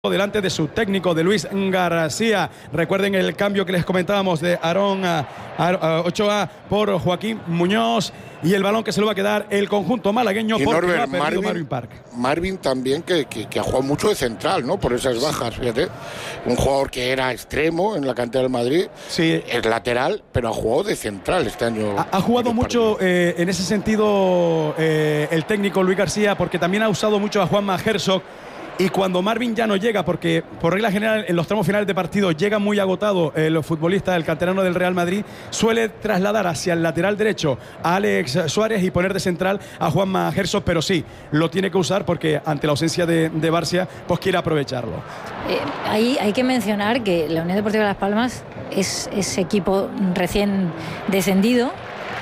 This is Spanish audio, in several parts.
delante de su técnico, de Luis García. Recuerden el cambio que les comentábamos de Aarón Ochoa por Joaquín Muñoz, y el balón que se lo va a quedar el conjunto malagueño y porque Norbert, lo ha perdido Marvin Park. Marvin también que ha jugado mucho de central, ¿no? Por esas bajas, fíjate. Un jugador que era extremo en la cantera del Madrid, sí, es lateral, pero ha jugado de central este año. Ha jugado mucho en ese sentido el técnico Luis García, porque también ha usado mucho a Juanma Herzog. Y cuando Marvin ya no llega, porque por regla general en los tramos finales de partido llega muy agotado el futbolista, el canterano del Real Madrid, suele trasladar hacia el lateral derecho a Alex Suárez y poner de central a Juanma Herzog, pero sí, lo tiene que usar porque ante la ausencia de Barcia, pues quiere aprovecharlo. Ahí hay que mencionar que la Unión Deportiva Las Palmas es ese equipo recién descendido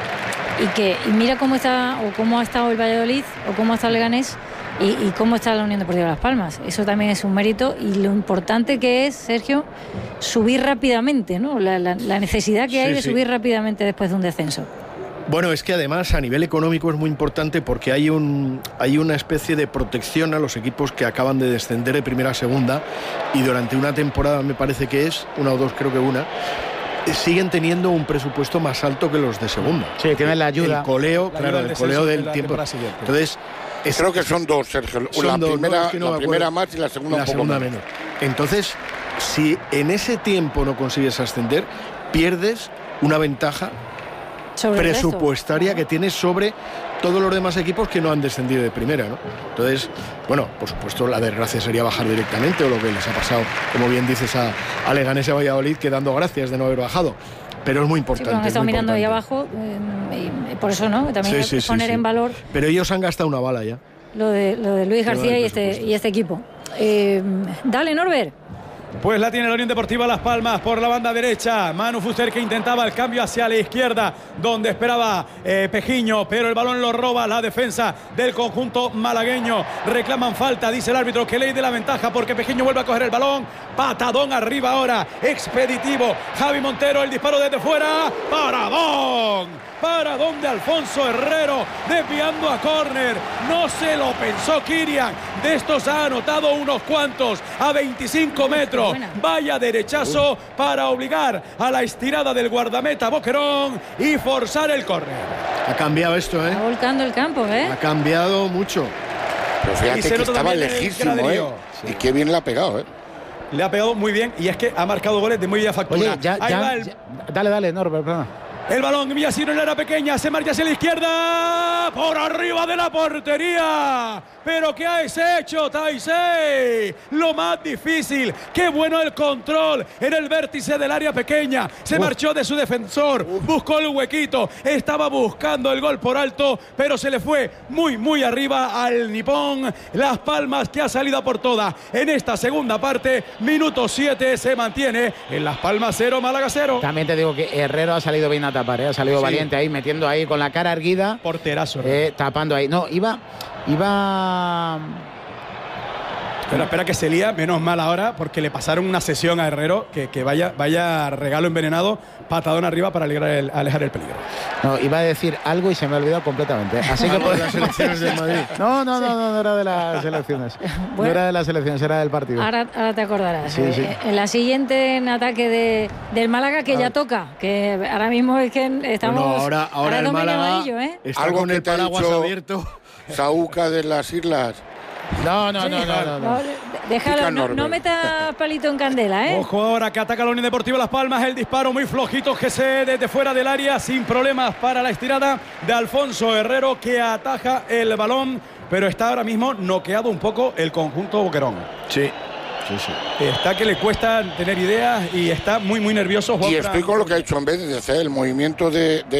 y mira cómo está, o cómo ha estado el Valladolid, o cómo ha estado el Leganés, y cómo está la Unión Deportiva Las Palmas. Eso también es un mérito, y lo importante que es, Sergio, subir rápidamente, ¿no? La necesidad que hay de subir rápidamente después de un descenso. Bueno, es que además a nivel económico es muy importante, porque hay una especie de protección a los equipos que acaban de descender de primera a segunda, y durante una temporada, me parece que es, una o dos, creo que una, siguen teniendo un presupuesto más alto que los de segunda. Sí, tienen la ayuda. El coleo, el coleo del tiempo. Entonces, creo que son dos, Sergio. La primera más y la segunda un poco menos. Entonces, si en ese tiempo no consigues ascender, pierdes una ventaja presupuestaria que tienes sobre todos los demás equipos que no han descendido de primera, ¿no? Entonces, bueno, por supuesto, la desgracia sería bajar directamente, o lo que les ha pasado, como bien dices, a Leganés y a Valladolid, que dando gracias de no haber bajado. Pero es muy importante. Sí, han estado mirando ahí abajo, y por eso, ¿no? También hay que poner en valor. Pero ellos han gastado una bala ya. Lo de Luis García y este equipo. Dale, Norbert. Pues la tiene la Unión Deportiva Las Palmas por la banda derecha. Manu Fuster, que intentaba el cambio hacia la izquierda, donde esperaba Pejiño, pero el balón lo roba la defensa del conjunto malagueño. Reclaman falta, dice el árbitro, que ley de la ventaja, porque Pejiño vuelve a coger el balón. Patadón arriba ahora, expeditivo. Javi Montero, el disparo desde fuera. Paradón de Alfonso Herrero, desviando a córner. No se lo pensó Kirian. De estos ha anotado unos cuantos a 25 metros. Vaya derechazo para obligar a la estirada del guardameta Boquerón y forzar el córner. Ha cambiado esto, ¿eh? Está volcando el campo, ¿eh? Ha cambiado mucho. Pero fíjate que estaba lejísimo, ¿eh? Sí. Y qué bien le ha pegado, ¿eh? Le ha pegado muy bien, y es que ha marcado goles de muy bien factura. Oye, dale, Norbert, perdón. El balón, Villasino en la área pequeña, se marcha hacia la izquierda, por arriba de la portería. Pero ¿qué has hecho, Taisei? Lo más difícil. Qué bueno el control en el vértice del área pequeña. Se marchó de su defensor, buscó el huequito, estaba buscando el gol por alto, pero se le fue muy arriba al nipón. Las Palmas, que ha salido a por todas en esta segunda parte. Minuto 7, se mantiene en Las Palmas 0, Málaga 0. También te digo que Herrero ha salido bien a tapar, ha salido valiente ahí, metiendo ahí con la cara erguida. Porterazo. Tapando ahí. No, iba. Pero espera, que se lía, menos mal ahora, porque le pasaron una sesión a Herrero, que vaya regalo envenenado, patadón arriba para alejar el peligro. No, iba a decir algo y se me ha olvidado completamente. Así que por las elecciones del Madrid. No era de las elecciones. Bueno, no era de las elecciones, era del partido. Ahora te acordarás. Sí. En la siguiente, en ataque del Málaga, que ya toca, que ahora mismo es que estamos. No, ahora el Málaga amarillo, ¿eh? Está algo con el paraguas abierto. Saúca de las Islas. No. Déjalo, no metas palito en candela, ¿eh? Ojo ahora que ataca la Unión Deportiva Las Palmas. El disparo muy flojito, que se desde fuera del área, sin problemas para la estirada de Alfonso Herrero, que ataja el balón, pero está ahora mismo noqueado un poco el conjunto Boquerón. Sí. Está que le cuesta tener ideas y está muy nervioso. Y estoy con lo que ha hecho, en vez de hacer el movimiento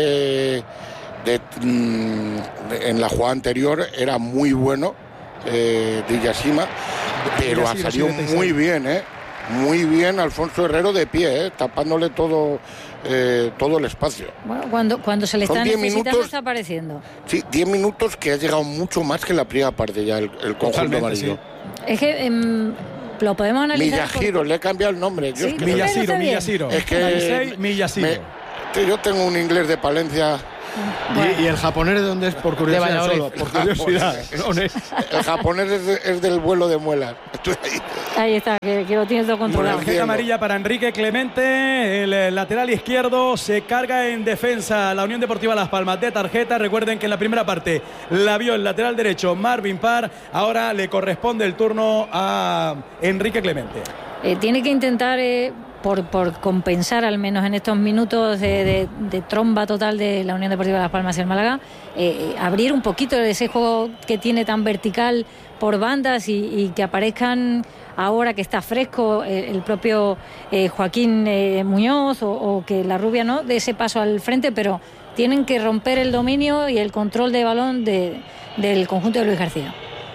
en la jugada anterior, era muy bueno de Yashima, pero ha salido muy bien, muy bien Alfonso Herrero de pie, tapándole todo el espacio. Bueno, cuando se le está necesitando, está apareciendo. Sí, 10 minutos que ha llegado mucho más que la primera parte ya el conjunto amarillo. Sí. Es que lo podemos analizar. Miyashiro, le he cambiado el nombre. Miyashiro. Es que Miyashiro. yo tengo un inglés de Palencia ¿Y el japonés de dónde es? Por curiosidad solo, por curiosidad. El japonés es del vuelo de muelas. Ahí está, que lo tienes todo controlado. Tarjeta amarilla para Enrique Clemente, el lateral izquierdo. Se carga en defensa la Unión Deportiva Las Palmas de tarjeta. Recuerden que en la primera parte la vio el lateral derecho Marvin Parr. Ahora le corresponde el turno a Enrique Clemente. Tiene que intentar, por compensar al menos en estos minutos de tromba total de la Unión Deportiva Las Palmas y el Málaga, abrir un poquito ese juego que tiene tan vertical por bandas y que aparezcan ahora que está fresco el propio Joaquín Muñoz o que la Rubia no dé ese paso al frente, pero tienen que romper el dominio y el control de balón del conjunto de Luis García.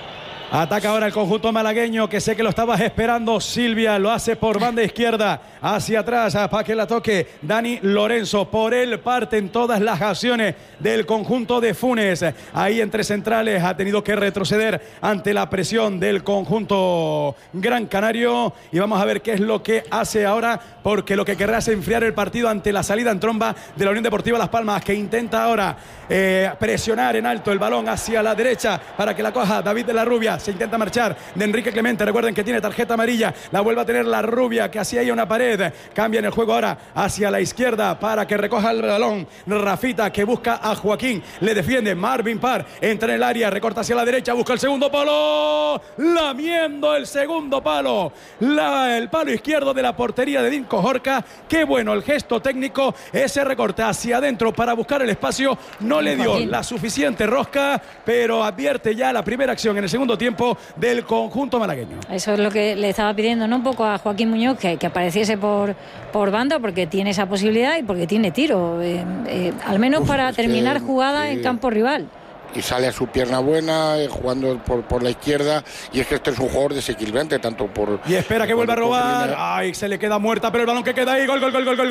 Ataca ahora el conjunto malagueño, que sé que lo estabas esperando. Silvia lo hace por banda izquierda, hacia atrás, para que la toque Dani Lorenzo. Por él parten todas las acciones del conjunto de Funes. Ahí entre centrales ha tenido que retroceder ante la presión del conjunto gran canario. Y vamos a ver qué es lo que hace ahora, porque lo que querrá es enfriar el partido ante la salida en tromba de la Unión Deportiva Las Palmas, que intenta ahora presionar en alto el balón hacia la derecha para que la coja David de la Rubia. Se intenta marchar de Enrique Clemente. Recuerden que tiene tarjeta amarilla. La vuelve a tener la Rubia, que hacía ahí una pared. Cambia en el juego ahora hacia la izquierda para que recoja el balón Rafita, que busca a Joaquín. Le defiende Marvin Parr. Entra en el área, recorta hacia la derecha, busca el segundo palo. Lamiendo el segundo palo. El palo izquierdo de la portería de Dinko Jorca. Qué bueno el gesto técnico. Ese recorte hacia adentro para buscar el espacio. No le dio la suficiente rosca, pero advierte ya la primera acción en el segundo tiempo del conjunto malagueño. Eso es lo que le estaba pidiendo, ¿no? Un poco a Joaquín Muñoz, que apareciese por banda, porque tiene esa posibilidad y porque tiene tiro, al menos para terminar jugada en campo rival. Y sale a su pierna buena, jugando por la izquierda, y es que este es un jugador desequilibrante, tanto por... Y espera que vuelva a robar, ay, se le queda muerta, pero el balón que queda ahí, gol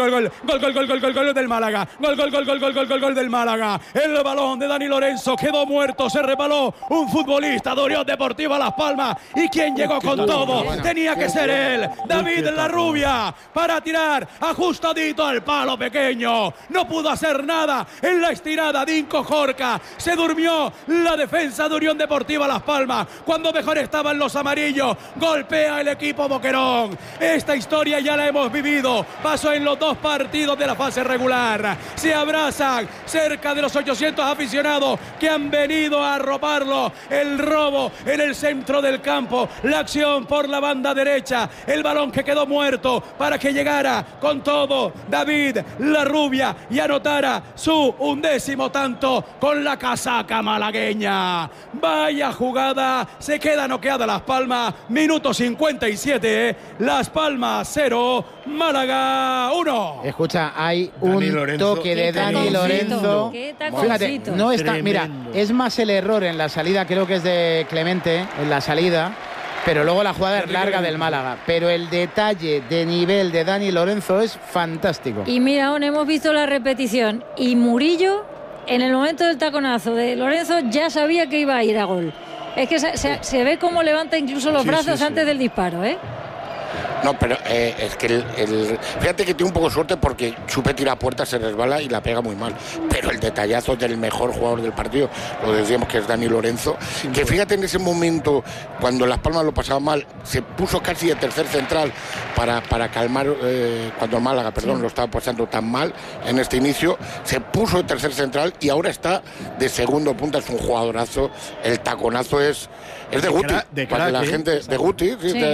del Málaga, gol del Málaga, el balón de Dani Lorenzo quedó muerto, se repaló un futbolista de Unión Deportiva Las Palmas, y quien llegó con todo, tenía que ser él, David La Rubia, para tirar ajustadito al palo pequeño, no pudo hacer nada en la estirada. Dinko Jorca, se durmió la defensa de Unión Deportiva Las Palmas cuando mejor estaban los amarillos. Golpea el equipo Boquerón. Esta historia ya la hemos vivido, pasó en los 2 partidos de la fase regular. Se abrazan cerca de los 800 aficionados que han venido a arroparlo. El robo en el centro del campo, la acción por la banda derecha, el balón que quedó muerto para que llegara con todo David La Rubia y anotara su 11º tanto con la casaca malagueña. Vaya jugada, se queda noqueada Las Palmas, minuto 57, Las Palmas 0, Málaga 1. Escucha, hay un toque de Dani Lorenzo. Fíjate, no está, mira, es más el error en la salida, creo que es de Clemente en la salida, pero luego la jugada es larga del Málaga, pero el detalle de nivel de Dani Lorenzo es fantástico. Y mira, aún hemos visto la repetición y Murillo, en el momento del taconazo de Lorenzo, ya sabía que iba a ir a gol. Es que se ve cómo levanta incluso los brazos antes del disparo, ¿eh? No, pero es que fíjate que tiene un poco suerte porque Chupe tira a puerta, se resbala y la pega muy mal. Pero el detallazo del mejor jugador del partido, lo decíamos que es Dani Lorenzo, que fíjate en ese momento, cuando Las Palmas lo pasaba mal, se puso casi de tercer central para calmar, cuando el Málaga, lo estaba pasando tan mal en este inicio, se puso de tercer central y ahora está de segundo punta. Es un jugadorazo, el taconazo es de Guti, para que la gente de Guti,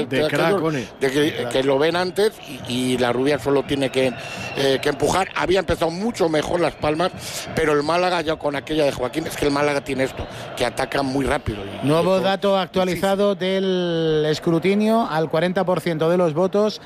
que lo ven antes y la Rubia solo tiene que empujar. Había empezado mucho mejor Las Palmas, pero el Málaga ya con aquella de Joaquín, es que el Málaga tiene esto, que ataca muy rápido. Nuevo dato actualizado del escrutinio: al 40% de los votos,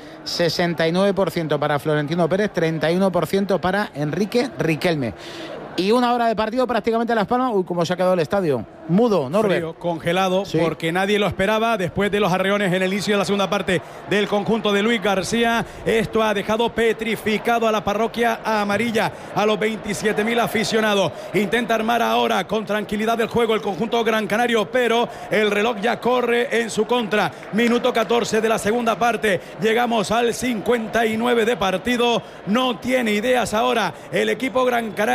69% para Florentino Pérez, 31% para Enrique Riquelme. Y 1 hora de partido prácticamente Las Palmas. Uy, cómo se ha quedado el estadio. Mudo, Norbert. Frío, congelado, porque nadie lo esperaba después de los arreones en el inicio de la segunda parte del conjunto de Luis García. Esto ha dejado petrificado a la parroquia amarilla, a los 27.000 aficionados. Intenta armar ahora con tranquilidad el juego el conjunto gran canario, pero el reloj ya corre en su contra. Minuto 14 de la segunda parte. Llegamos al 59 de partido. No tiene ideas ahora el equipo gran canario.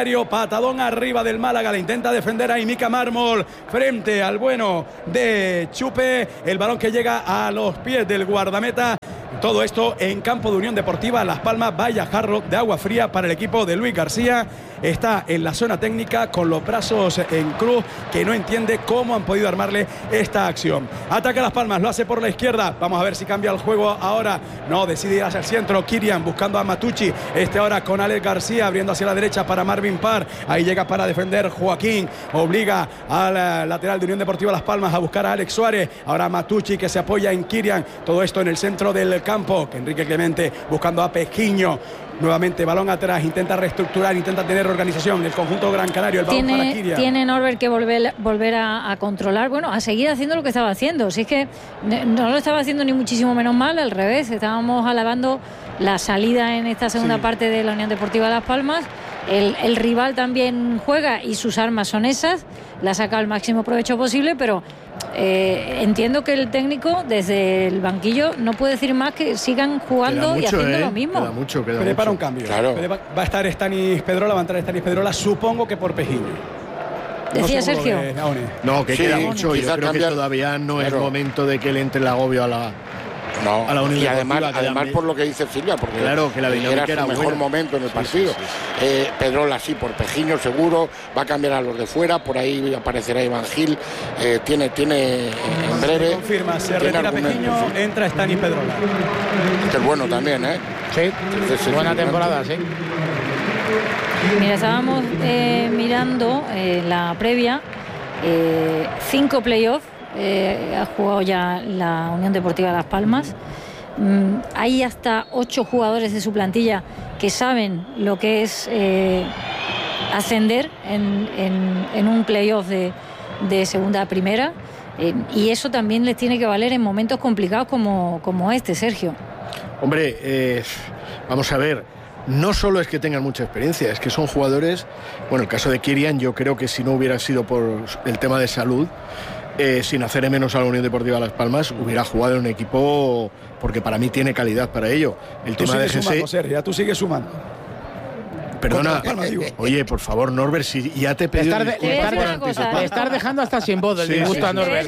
patadón arriba del Málaga, le intenta defender a Imica Mármol frente al bueno de Chupe, el balón que llega a los pies del guardameta. Todo esto en campo de Unión Deportiva Las Palmas. Vaya jarro de agua fría para el equipo de Luis García. Está en la zona técnica con los brazos en cruz, que no entiende cómo han podido armarle esta acción. Ataca Las Palmas, lo hace por la izquierda. Vamos a ver si cambia el juego ahora. No, decide ir hacia el centro. Kirian buscando a Matucci. Ahora con Alex García abriendo hacia la derecha para Marvin Parr. Ahí llega para defender Joaquín. Obliga al lateral de Unión Deportiva Las Palmas a buscar a Alex Suárez. Ahora Matucci que se apoya en Kirian. Todo esto en el centro del campo. Que Enrique Clemente buscando a Pesquiño. Nuevamente balón atrás, intenta reestructurar, intenta tener organización. El conjunto Gran Canario, el balón para Kirian. Tiene Norbert que volver a controlar, bueno, a seguir haciendo lo que estaba haciendo. Si es que no lo estaba haciendo ni muchísimo menos mal, al revés. Estábamos alabando la salida en esta segunda parte de la Unión Deportiva Las Palmas. El rival también juega y sus armas son esas. La saca al máximo provecho posible, pero entiendo que el técnico desde el banquillo no puede decir más que sigan jugando y haciendo lo mismo. Queda mucho. Prepara un cambio. Claro. Va a estar Stanis Pedrola, va a entrar Stanis Pedrola, supongo que por Pejiño. Decía Sergio. No, que queda mucho. Yo creo que todavía no es momento de que le entre el agobio a la Unión. Y además por lo que dice Silvia, porque claro, que la era su mejor momento en el partido. Pedrola sí, por Pejiño seguro, va a cambiar a los de fuera, por ahí aparecerá Iván Gil, tiene en breve. Confirma, se retira Pejiño, entra Stanis Pedrola. Este es bueno también, Sí, buena temporada, sí. Mira, estábamos mirando la previa, 5 playoffs. Ha jugado ya la Unión Deportiva Las Palmas. Hay hasta 8 jugadores de su plantilla que saben lo que es ascender en un playoff de segunda a primera, y eso también les tiene que valer en momentos complicados como este, Sergio. Hombre, vamos a ver, no solo es que tengan mucha experiencia, es que son jugadores, bueno, el caso de Kirian, yo creo que si no hubiera sido por el tema de salud, sin hacer de menos a la Unión Deportiva Las Palmas, hubiera jugado en un equipo, porque para mí tiene calidad para ello. El tema de Sergio, ya tú sigues sumando. Perdona, oye, por favor, Norbert, si ya te pedí le estás dejando hasta sin voz el disgusto a Norbert.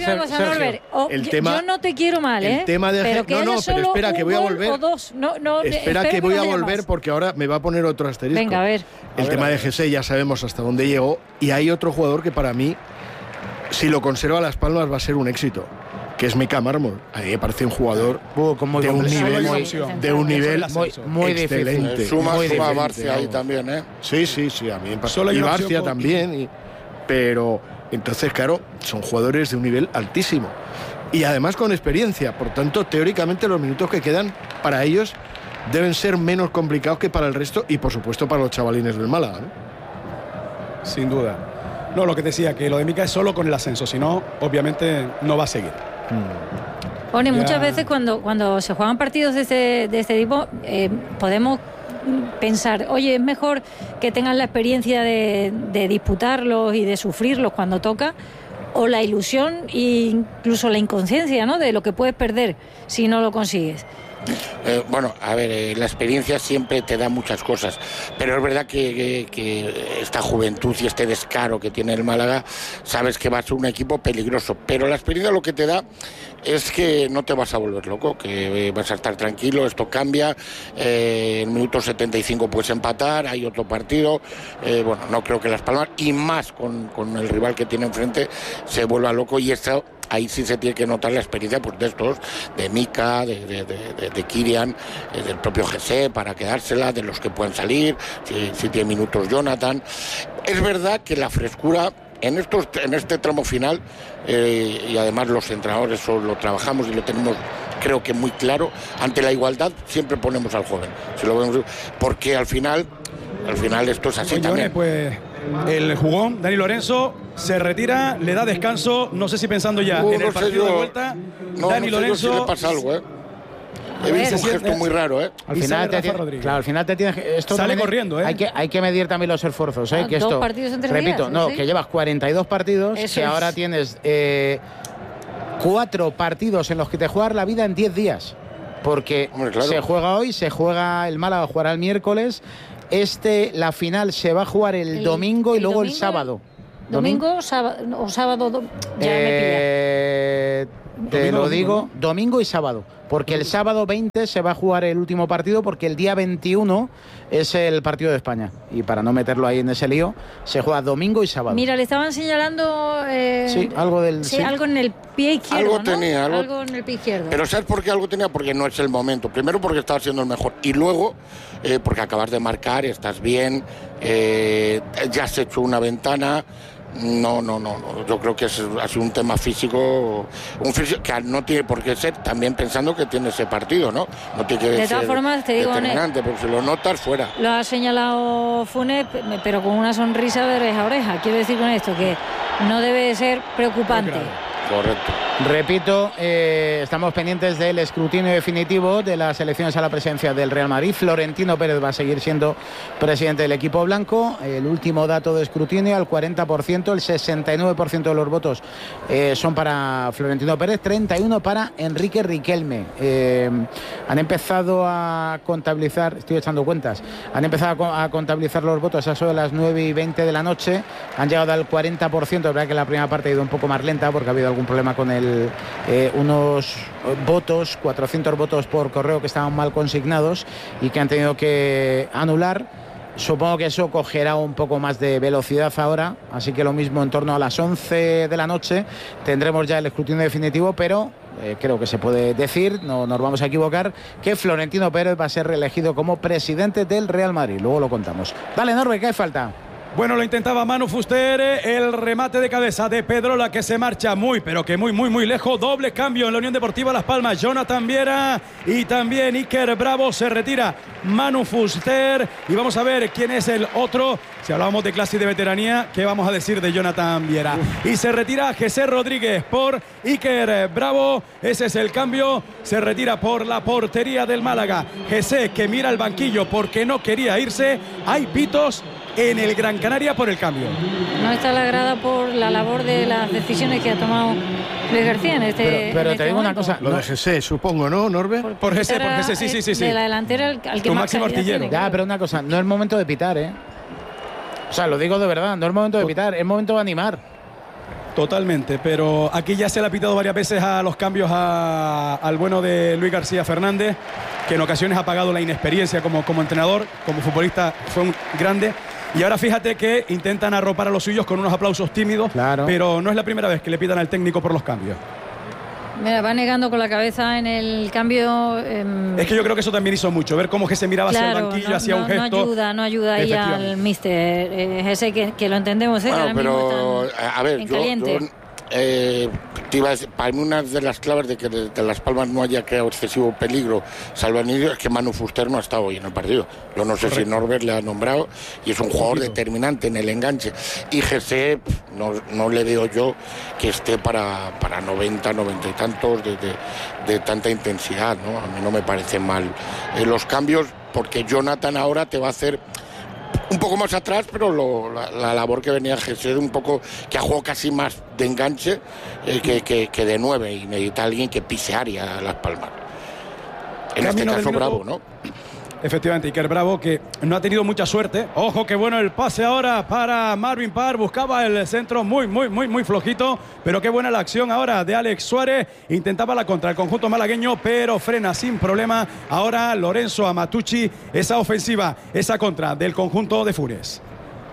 Yo no te quiero mal, el tema de pero espera, que voy a volver. Espera que voy a volver porque ahora me va a poner otro asterisco. Venga, a ver. El tema de Jesse ya sabemos hasta dónde llegó, y hay otro jugador que para mí, si lo conserva Las Palmas, va a ser un éxito, que es Imica Mármol. A mí me parece un jugador de un nivel muy excelente. Suma a Barcia ahí también, Sí, a mí me pasó. Y Barcia también. Pero entonces, claro, son jugadores de un nivel altísimo. Y además con experiencia. Por tanto, teóricamente los minutos que quedan para ellos deben ser menos complicados que para el resto, y por supuesto para los chavalines del Málaga, ¿no? Sin duda. No, lo que decía, que lo de Mica es solo con el ascenso, si no, obviamente no va a seguir. Pone, muchas veces cuando se juegan partidos de este tipo, podemos pensar, oye, es mejor que tengan la experiencia de disputarlos y de sufrirlos cuando toca, o la ilusión e incluso la inconsciencia, ¿no?, de lo que puedes perder si no lo consigues. Bueno, a ver, la experiencia siempre te da muchas cosas, pero es verdad que esta juventud y este descaro que tiene el Málaga, sabes que va a ser un equipo peligroso, pero la experiencia lo que te da es que no te vas a volver loco, que vas a estar tranquilo, esto cambia, en minuto 75 puedes empatar, hay otro partido, bueno, no creo que Las Palmas, y más con el rival que tiene enfrente, se vuelva loco, y esto ahí sí se tiene que notar la experiencia, pues, de estos, de Mica, de Kirian, del propio Jesse para quedársela, de los que puedan salir, si tiene minutos Jonathan. Es verdad que la frescura en este tramo final, y además los entrenadores lo trabajamos y lo tenemos, creo que muy claro, ante la igualdad siempre ponemos al joven, si lo vemos, porque al final esto es así también. Pues el jugón Dani Lorenzo se retira, le da descanso, no sé si pensando ya en el partido de vuelta. Dani Lorenzo, si le pasa algo, he visto un gesto muy raro, Al final te tienes que, esto sale corriendo, hay que medir también los esfuerzos, que esto, 2 partidos entre repito, días, que llevas 42 partidos, eso que ahora tienes 4 partidos en los que te juegas la vida en 10 días, porque se juega hoy, se juega el Málaga, jugará el miércoles. La final se va a jugar el domingo y luego domingo, el sábado. ¿Domingo o sábado? Ya me pilla. Te lo digo, domingo y sábado. Porque el sábado 20 se va a jugar el último partido, porque el día 21 es el partido de España. Y para no meterlo ahí en ese lío, se juega domingo y sábado. Mira, le estaban señalando... sí, algo del... Sí, algo en el pie izquierdo, algo tenía, ¿no? Algo en el pie izquierdo. Pero ¿sabes por qué algo tenía? Porque no es el momento. Primero porque estaba siendo el mejor. Y luego porque acabas de marcar, estás bien, ya has hecho una ventana... No. Yo creo que ha sido un tema físico, que no tiene por qué ser, también pensando que tiene ese partido, ¿no? No tiene que de ser todas formas, te digo, determinante, porque si lo notas, fuera. Lo ha señalado Funes, pero con una sonrisa de oreja a oreja. Quiero decir con esto que no debe de ser preocupante. Correcto. Repito, estamos pendientes del escrutinio definitivo de las elecciones a la presidencia del Real Madrid. Florentino Pérez va a seguir siendo presidente del equipo blanco. El último dato de escrutinio, al 40%, el 69% de los votos son para Florentino Pérez, 31% para Enrique Riquelme. Han empezado a contabilizar, estoy echando cuentas, han empezado a contabilizar los votos a eso de las 9:20 de la noche. Han llegado al 40%, es verdad que la primera parte ha ido un poco más lenta porque ha habido algún problema con unos votos, 400 votos por correo que estaban mal consignados y que han tenido que anular. Supongo que eso cogerá un poco más de velocidad ahora, así que lo mismo en torno a las 11 de la noche tendremos ya el escrutinio definitivo, pero creo que se puede decir, no nos vamos a equivocar, que Florentino Pérez va a ser reelegido como presidente del Real Madrid. Luego lo contamos. Dale, Norbe, ¿qué falta? Bueno, lo intentaba Manu Fuster, el remate de cabeza de Pedrola que se marcha muy lejos. Doble cambio en la Unión Deportiva Las Palmas. Jonathan Viera y también Iker Bravo. Se retira Manu Fuster y vamos a ver quién es el otro. Si hablábamos de clase y de veteranía, ¿qué vamos a decir de Jonathan Viera? Y se retira José Rodríguez por Iker Bravo. Ese es el cambio. Se retira por la portería del Málaga. José, que mira al banquillo porque no quería irse. Hay pitos en el Gran Canaria por el cambio. No está la grada por la labor de las decisiones que ha tomado Luis García en este Pero este te digo momento. una cosa. Lo de José, supongo, ¿no, Norbe? Por José, sí. De la delantera al que Tu más máximo calidad artillero. tiene. Ya, pero una cosa, no es momento de pitar, ¿eh? O sea, lo digo de verdad, no es momento de pitar, es momento de animar. Totalmente, pero aquí ya se le ha pitado varias veces a los cambios al bueno de Luis García Fernández, que en ocasiones ha pagado la inexperiencia como entrenador, como futbolista fue un grande. Y ahora fíjate que intentan arropar a los suyos con unos aplausos tímidos, claro. Pero no es la primera vez que le pitan al técnico por los cambios. Mira, va negando con la cabeza en el cambio. Es que yo creo que eso también hizo mucho, ver cómo que se miraba hacia el banquillo, hacia un gesto. No ayuda ahí al míster, ese que lo entendemos, bueno, que ahora pero, mismo a ver, en caliente. te iba a decir, para mí una de las claves de que de Las Palmas no haya creado excesivo peligro, salvo el inicio, es que Manu Fuster no ha estado hoy en el partido. Yo no sé si Norbert le ha nombrado y es un jugador determinante en el enganche. Y José no le veo yo que esté para 90 y tantos de tanta intensidad, ¿no? A mí no me parece mal los cambios, porque Jonathan ahora te va a hacer un poco más atrás, pero la labor que venía José, un poco que ha jugado casi más de enganche que de 9, y necesita alguien que pise área a Las Palmas. En este caso Bravo, ¿no? Efectivamente, Iker Bravo, que no ha tenido mucha suerte. Ojo, qué bueno el pase ahora para Marvin Parr. Buscaba el centro muy flojito, pero qué buena la acción ahora de Alex Suárez. Intentaba la contra el conjunto malagueño, pero frena sin problema. Ahora Lorenzo Amatucci, esa ofensiva, esa contra del conjunto de Funes.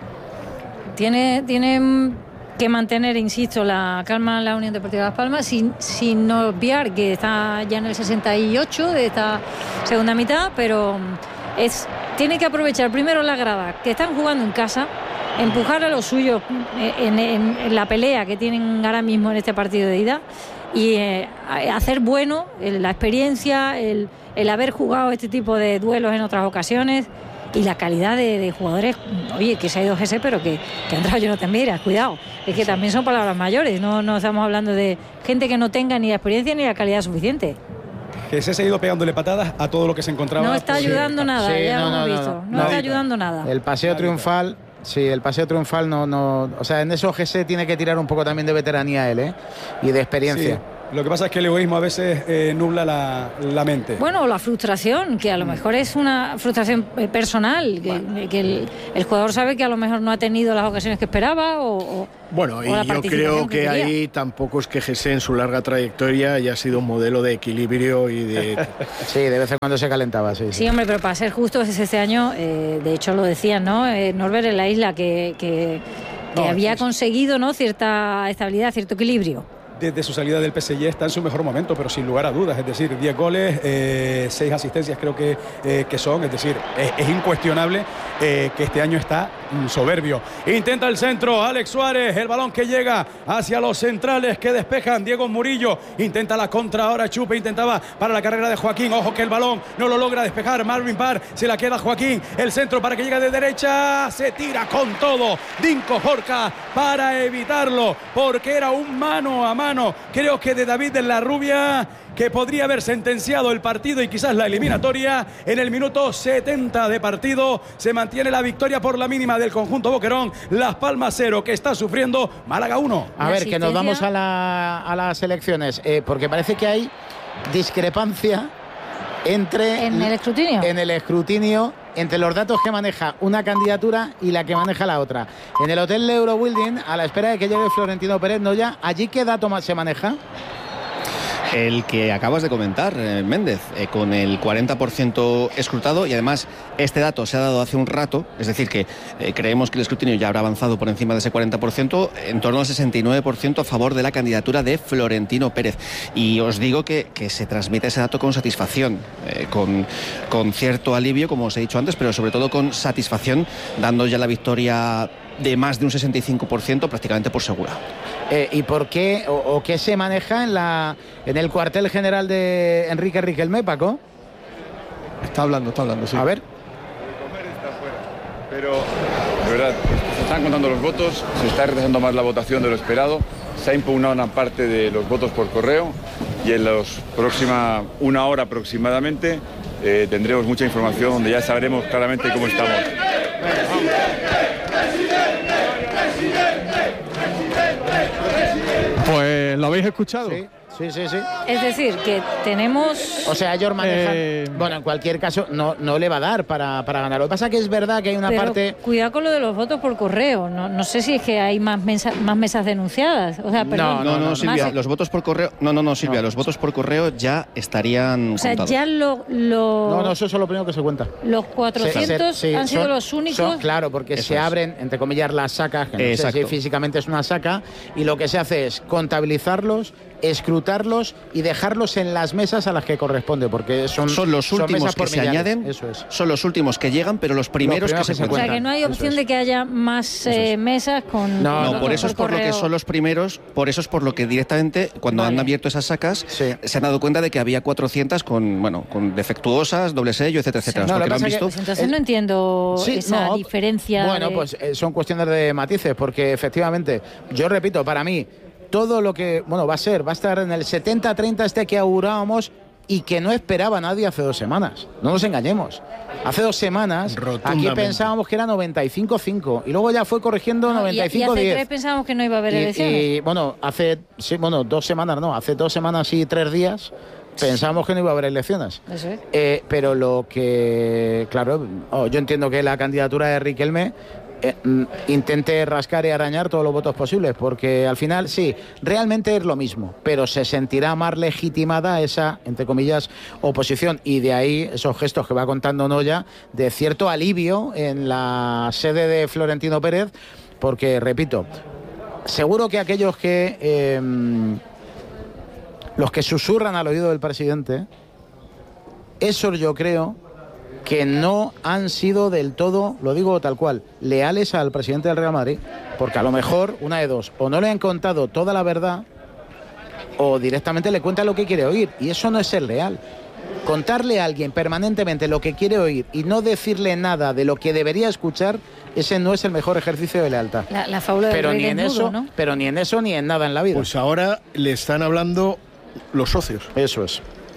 Tiene que mantener, insisto, la calma en la Unión Deportiva Las Palmas, sin obviar que está ya en el 68 de esta segunda mitad, pero tiene que aprovechar primero la grada, que están jugando en casa, empujar a los suyos en la pelea que tienen ahora mismo en este partido de ida, y hacer bueno la experiencia, el haber jugado este tipo de duelos en otras ocasiones. Y la calidad de jugadores, oye, que se ha ido José, pero que ha entrado Jonathan Viera, cuidado, es que también son palabras mayores, no estamos hablando de gente que no tenga ni la experiencia ni la calidad suficiente. José se ha ido pegándole patadas a todo lo que se encontraba. No está ayudando nada, sí, ya lo hemos visto, no está ayudando nada. El paseo triunfal, sí, el paseo triunfal no, o sea, en eso José tiene que tirar un poco también de veteranía él, y de experiencia. Sí. Lo que pasa es que el egoísmo a veces nubla la mente. Bueno, la frustración, que a lo mejor es una frustración personal, que el jugador sabe que a lo mejor no ha tenido las ocasiones que esperaba Bueno, y yo creo que ahí tampoco es que Jesse en su larga trayectoria haya sido un modelo de equilibrio y de... Sí, de vez en cuando se calentaba, sí. Sí, hombre, pero para ser justos, este año, de hecho lo decían, ¿no? Norbert en la isla, que había conseguido, ¿no?, cierta estabilidad, cierto equilibrio. Desde su salida del PSG está en su mejor momento, pero sin lugar a dudas, es decir, 10 goles, 6 asistencias creo que son, es decir, es incuestionable que este año está soberbio. Intenta el centro, Alex Suárez, el balón que llega hacia los centrales que despejan, Diego Murillo, intenta la contra, ahora Chupe, intentaba para la carrera de Joaquín, ojo que el balón no lo logra despejar, Marvin Parr, se la queda Joaquín, el centro para que llegue de derecha, se tira con todo, Dinko Jorca para evitarlo, porque era un mano a mano. Creo que de David de la Rubia, que podría haber sentenciado el partido y quizás la eliminatoria. En el minuto 70 de partido se mantiene la victoria por la mínima del conjunto Boquerón. Las Palmas 0, que está sufriendo Málaga 1. A ver, que nos vamos a las elecciones, porque parece que hay discrepancia ¿En el escrutinio? Entre los datos que maneja una candidatura y la que maneja la otra. En el hotel Eurobuilding, a la espera de que llegue Florentino Pérez Noya, ¿allí qué dato más se maneja? El que acabas de comentar, Méndez, con el 40% escrutado, y además este dato se ha dado hace un rato, es decir que creemos que el escrutinio ya habrá avanzado por encima de ese 40%, en torno al 69% a favor de la candidatura de Florentino Pérez. Y os digo que se transmite ese dato con satisfacción, con cierto alivio, como os he dicho antes, pero sobre todo con satisfacción, dando ya la victoria de más de un 65% prácticamente por segura. ¿Y por qué o qué se maneja en el cuartel general de Enrique Riquelme, Paco? Está hablando, sí. A ver. Pero, de verdad, se están contando los votos, se está retrasando más la votación de lo esperado, se ha impugnado una parte de los votos por correo y en la próxima una hora aproximadamente tendremos mucha información donde ya sabremos claramente cómo estamos. Pues lo habéis escuchado. Sí. Es decir, que tenemos... O sea, ellos manejan... Bueno, en cualquier caso, no le va a dar para ganar. Lo que pasa es que es verdad que hay una parte... Cuidado con lo de los votos por correo. No sé si es que hay más mesas denunciadas. O sea, perdón. No, Silvia, los votos por correo... No, Silvia, los votos por correo ya estarían contados. Ya No, eso es lo primero que se cuenta. Los 400 han sido los únicos... Claro, porque se abren, entre comillas, las sacas, que no sé si físicamente es una saca, y lo que se hace es contabilizarlos, escrutarlos y dejarlos en las mesas a las que corresponde, porque son los últimos que se añaden, eso es. Son los últimos que llegan, pero los primeros que se cuentan. O sea, que no hay opción de que haya más mesas con... No, por eso es por lo que son los primeros, por eso es por lo que directamente, cuando han abierto esas sacas, se han dado cuenta de que había 400 con defectuosas, doble sello, etcétera, etcétera. No, lo han visto. Pues entonces no entiendo esa diferencia. Bueno, pues son cuestiones de matices, porque efectivamente, yo repito, para mí, todo lo que, va a estar en el 70-30 que augurábamos y que no esperaba nadie hace 2 semanas. No nos engañemos. Hace 2 semanas aquí pensábamos que era 95-5 y luego ya fue corrigiendo 95-10. Y hace 3 pensábamos que no iba a haber elecciones. Y hace 2 semanas no, hace 2 semanas y 3 días pensábamos que no iba a haber elecciones. Eso es. Pero lo que, claro, yo entiendo que la candidatura de Riquelme intente rascar y arañar todos los votos posibles, porque al final sí, realmente es lo mismo, pero se sentirá más legitimada esa, entre comillas, oposición, y de ahí esos gestos que va contando Noya de cierto alivio en la sede de Florentino Pérez, porque, repito, seguro que aquellos que los que susurran al oído del presidente, esos yo creo que no han sido del todo, lo digo tal cual, leales al presidente del Real Madrid, porque a lo mejor una de dos, o no le han contado toda la verdad o directamente le cuenta lo que quiere oír, y eso no es ser leal. Contarle a alguien permanentemente lo que quiere oír y no decirle nada de lo que debería escuchar, ese no es el mejor ejercicio de lealtad. La fábula del rey desnudo, ¿no? Pero ni en eso ni en nada en la vida. Pues ahora le están hablando los socios. Eso es.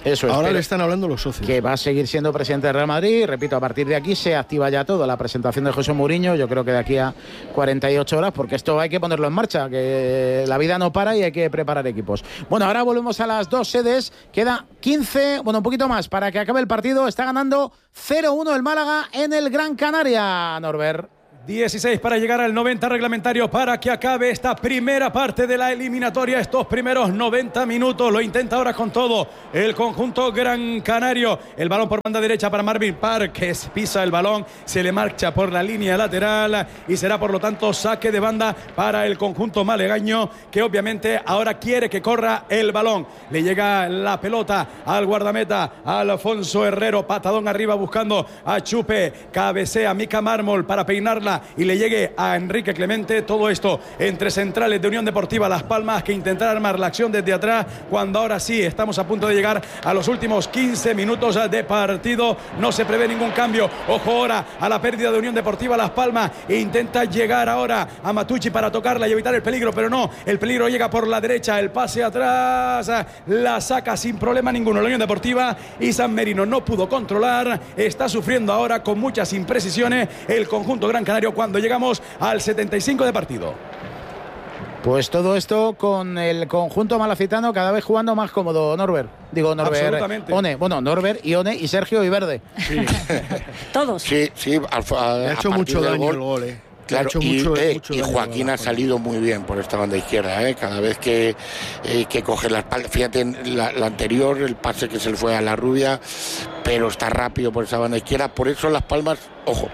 Eso es. Ahora le están hablando los socios. Que va a seguir siendo presidente del Real Madrid. Repito, a partir de aquí se activa ya todo. La presentación de José Mourinho, yo creo que de aquí a 48 horas, porque esto hay que ponerlo en marcha, que la vida no para y hay que preparar equipos. Bueno, ahora volvemos a las dos sedes. Queda 15, bueno, un poquito más para que acabe el partido. Está ganando 0-1 el Málaga en el Gran Canaria, Norbert. 16 para llegar al 90 reglamentario para que acabe esta primera parte de la eliminatoria, estos primeros 90 minutos. Lo intenta ahora con todo el conjunto Gran Canario. El balón por banda derecha para Marvin Parques, pisa el balón, se le marcha por la línea lateral y será por lo tanto saque de banda para el conjunto malagueño, que obviamente ahora quiere que corra el balón. Le llega la pelota al guardameta Alfonso Herrero, patadón arriba buscando a Chupe, cabecea Mica Mármol para peinarla y le llegue a Enrique Clemente. Todo esto entre centrales de Unión Deportiva Las Palmas, que intentará armar la acción desde atrás, cuando ahora sí estamos a punto de llegar a los últimos 15 minutos de partido. No se prevé ningún cambio. Ojo ahora a la pérdida de Unión Deportiva Las Palmas e intenta llegar ahora a Matucci para tocarla y evitar el peligro, pero no, el peligro llega por la derecha, el pase atrás la saca sin problema ninguno la Unión Deportiva, y San Merino no pudo controlar. Está sufriendo ahora con muchas imprecisiones el conjunto Gran Canario cuando llegamos al 75 de partido. Pues todo esto con el conjunto malacitano cada vez jugando más cómodo, Norbert. Digo, Norbert, absolutamente. One. Bueno, Norbert, Ione y Sergio y Verde. Sí. Todos. Sí, ha hecho mucho daño el gol, Claro, y Joaquín ha salido muy bien por esta banda izquierda, cada vez que coge la espalda. Fíjate, la anterior, el pase que se le fue a la rubia, pero está rápido por esa banda izquierda. Por eso Las Palmas, ojo.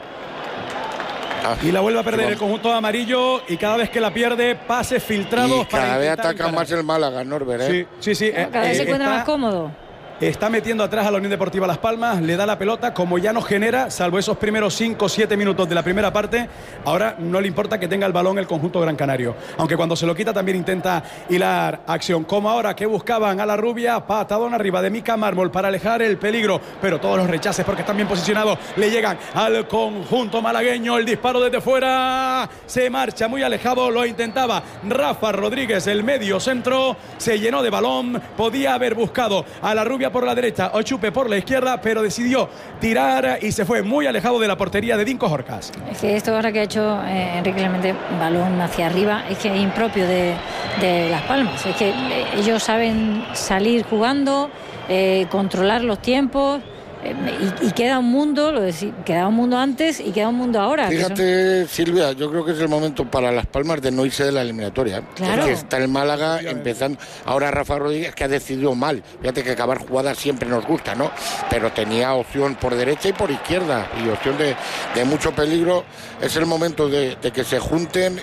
Y la vuelve a perder el conjunto amarillo, y cada vez que la pierde, pases filtrados. Y cada vez ataca más el Málaga, Norbert. Sí. Cada vez se encuentra más cómodo. Está metiendo atrás a la Unión Deportiva Las Palmas, le da la pelota, como ya no genera, salvo esos primeros 5 o 7 minutos de la primera parte, ahora no le importa que tenga el balón el conjunto Gran Canario. Aunque cuando se lo quita también intenta hilar acción. Como ahora que buscaban a la rubia, patadón arriba de Mica Mármol para alejar el peligro, pero todos los rechaces, porque están bien posicionados, le llegan al conjunto malagueño. El disparo desde fuera, se marcha muy alejado, lo intentaba Rafa Rodríguez, el medio centro, se llenó de balón, podía haber buscado a la rubia por la derecha o Chupe por la izquierda, pero decidió tirar y se fue muy alejado de la portería de Dinko Jorcas. Es que esto ahora que ha hecho Enrique Clemente, balón hacia arriba, es que es impropio de Las Palmas. Es que ellos saben salir jugando, controlar los tiempos. Y queda un mundo, queda un mundo antes y queda un mundo ahora. Fíjate, Silvia, yo creo que es el momento para Las Palmas de no irse de la eliminatoria. Claro. Que está el Málaga empezando. Ahora Rafa Rodríguez, que ha decidido mal. Fíjate que acabar jugadas siempre nos gusta, ¿no? Pero tenía opción por derecha y por izquierda, y opción de mucho peligro. Es el momento de que se junten.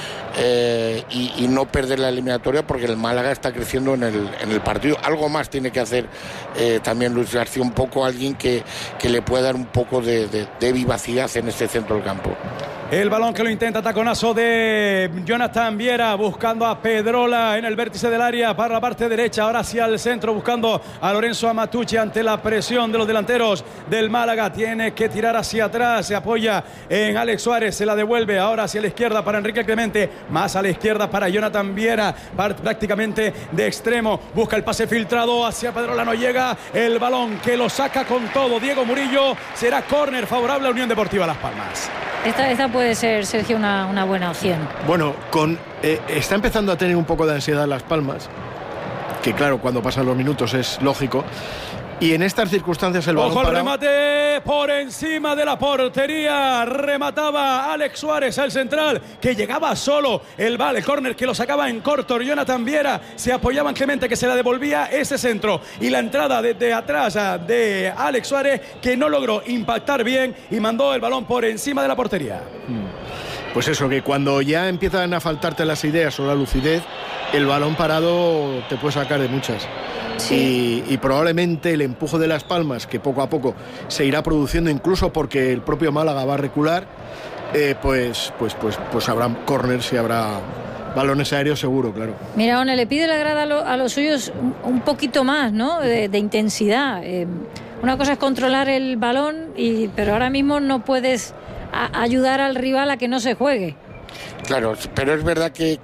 Y no perder la eliminatoria, porque el Málaga está creciendo en el partido. Algo más tiene que hacer también Luis García, un poco alguien que le pueda dar un poco de vivacidad en este centro del campo. El balón que lo intenta, taconazo de Jonathan Viera, buscando a Pedrola en el vértice del área para la parte derecha, ahora hacia el centro, buscando a Lorenzo Amatucci ante la presión de los delanteros del Málaga. Tiene que tirar hacia atrás, se apoya en Alex Suárez, se la devuelve ahora hacia la izquierda para Enrique Clemente, más a la izquierda para Jonathan Viera, prácticamente de extremo, busca el pase filtrado hacia Pedrola, no llega el balón, que lo saca con todo Diego Murillo. Será córner favorable a Unión Deportiva Las Palmas. Esta puede ser, Sergio, una buena opción. Bueno, está empezando a tener un poco de ansiedad Las Palmas, que claro, cuando pasan los minutos es lógico. Y en estas circunstancias el balón ojo al remate por encima de la portería, remataba Alex Suárez, el central, que llegaba solo, el córner que lo sacaba en corto Jonathan Viera, se apoyaba en Clemente, que se la devolvía ese centro, y la entrada desde atrás de Alex Suárez, que no logró impactar bien y mandó el balón por encima de la portería. Pues eso, que cuando ya empiezan a faltarte las ideas o la lucidez, el balón parado te puede sacar de muchas. Sí. Y probablemente el empuje de Las Palmas, que poco a poco se irá produciendo, incluso porque el propio Málaga va a recular, pues habrá córners y habrá balones aéreos seguro, claro. Mira, One, le pide la grada a los suyos un poquito más, ¿no? de intensidad. Una cosa es controlar el balón, pero ahora mismo no puedes ayudar al rival a que no se juegue. Claro, pero es verdad que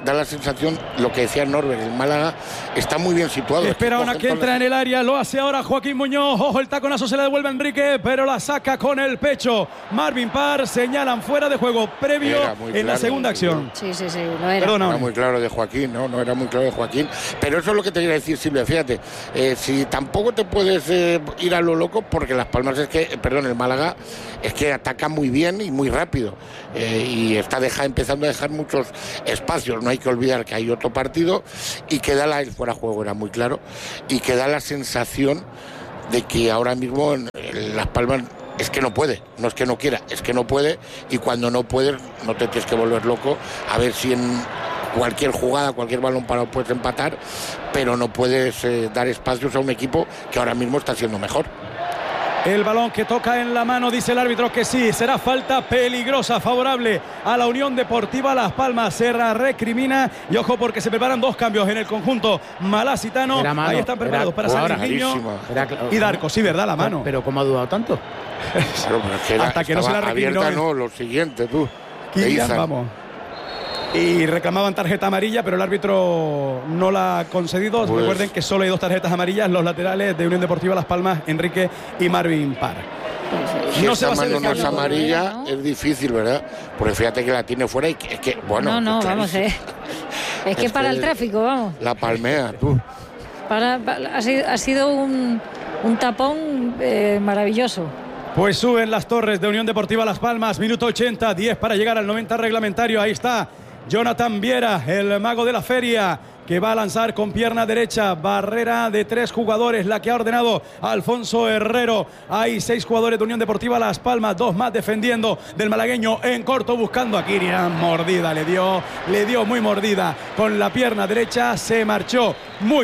da la sensación, lo que decía Norbert, el Málaga está muy bien situado. Espera una que entra en el área, lo hace ahora Joaquín Muñoz. Ojo, el taconazo se le devuelve a Enrique, pero la saca con el pecho. Marvin Parr, señalan fuera de juego previo en la segunda acción. Sí, lo era. Perdona, era muy claro de Joaquín, ¿no? No era muy claro de Joaquín. Pero eso es lo que te quería decir, Silvia, fíjate. Si tampoco te puedes ir a lo loco, porque Las Palmas el Málaga es que ataca muy bien y muy rápido. Y está empezando a dejar muchos espacios. No hay que olvidar que hay otro partido y que da el fuera de juego, era muy claro, y que da la sensación de que ahora mismo en Las Palmas es que no puede, no es que no quiera, es que no puede, y cuando no puedes no te tienes que volver loco a ver si en cualquier jugada, cualquier balón parado puedes empatar, pero no puedes dar espacios a un equipo que ahora mismo está siendo mejor. El balón que toca en la mano, dice el árbitro que sí, será falta peligrosa, favorable a la Unión Deportiva Las Palmas. Se recrimina y ojo porque se preparan 2 cambios en el conjunto malacitano. Ahí están preparados para salir Niño y Darko. Sí, verdad, la mano. Pero ¿cómo ha dudado tanto? Claro, pero hasta que no se la abierta, no, lo siguiente, tú. Vamos. Y reclamaban tarjeta amarilla, pero el árbitro no la ha concedido. Pues recuerden que solo hay 2 tarjetas amarillas, los laterales de Unión Deportiva Las Palmas, Enrique y Marvin Parr. Si no esa mano no es amarilla, ¿no? Es difícil, ¿verdad? Porque fíjate que la tiene fuera y es que, bueno... No, vamos, es que para el tráfico, vamos. La palmea, tú. Ha sido un tapón maravilloso. Pues suben las torres de Unión Deportiva Las Palmas, minuto 80, 10 para llegar al 90 reglamentario. Ahí está Jonathan Viera, el mago de la feria, que va a lanzar con pierna derecha. Barrera de 3 jugadores, la que ha ordenado Alfonso Herrero. Hay 6 jugadores de Unión Deportiva Las Palmas, 2 más defendiendo del malagueño en corto, buscando a Kirian. Mordida le dio muy mordida con la pierna derecha. Se marchó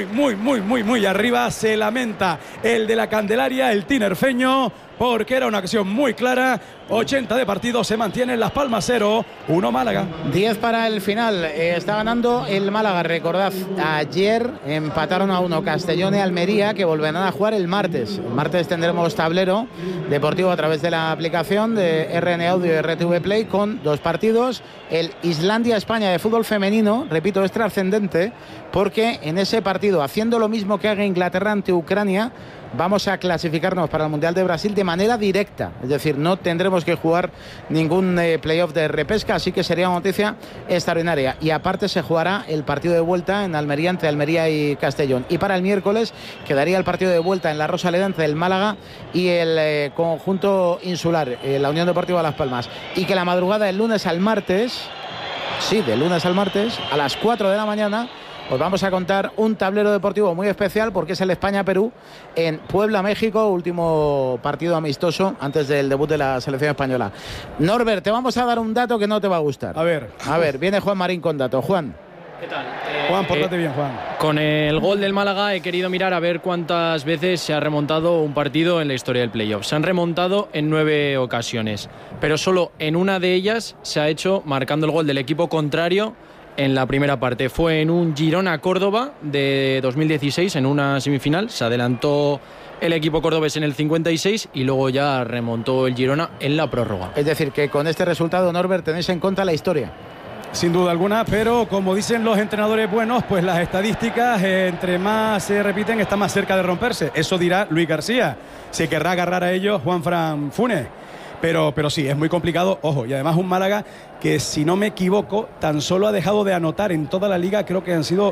muy arriba. Se lamenta el de la Candelaria, el tinerfeño, porque era una acción muy clara. 80 de partido, se mantiene en Las Palmas 0, 1 Málaga. 10 para el final, está ganando el Málaga. Recordad, ayer empataron a 1 Castellón y Almería, que volverán a jugar el martes. El martes tendremos tablero deportivo a través de la aplicación de RN Audio y RTV Play con 2 partidos. El Islandia-España de fútbol femenino, repito, es trascendente, porque en ese partido, haciendo lo mismo que haga Inglaterra ante Ucrania, vamos a clasificarnos para el Mundial de Brasil de manera directa, es decir, no tendremos que jugar ningún playoff de repesca, así que sería una noticia extraordinaria. Y aparte se jugará el partido de vuelta en Almería, entre Almería y Castellón. Y para el miércoles quedaría el partido de vuelta en la Rosaleda entre el Málaga y el conjunto insular, la Unión Deportiva Las Palmas. Y que la madrugada del lunes al martes, sí, del lunes al martes, a las 4 de la mañana, os vamos a contar un tablero deportivo muy especial, porque es el España-Perú en Puebla, México, último partido amistoso antes del debut de la selección española. Norbert, te vamos a dar un dato que no te va a gustar. A ver, viene Juan Marín con datos. Juan. ¿Qué tal? Juan, pórtate bien, Juan. Con el gol del Málaga he querido mirar a ver cuántas veces se ha remontado un partido en la historia del playoff. Se han remontado en 9 ocasiones, pero solo en una de ellas se ha hecho marcando el gol del equipo contrario en la primera parte. Fue en un Girona-Córdoba de 2016, en una semifinal. Se adelantó el equipo cordobés en el 56 y luego ya remontó el Girona en la prórroga. Es decir, que con este resultado, Norbert, tenéis en cuenta la historia. Sin duda alguna, pero como dicen los entrenadores buenos, pues las estadísticas entre más se repiten está más cerca de romperse. Eso dirá Luis García. Se querrá agarrar a ellos Juanfran Funes. Pero sí, es muy complicado, ojo, y además un Málaga que, si no me equivoco, tan solo ha dejado de anotar en toda la liga, creo que han sido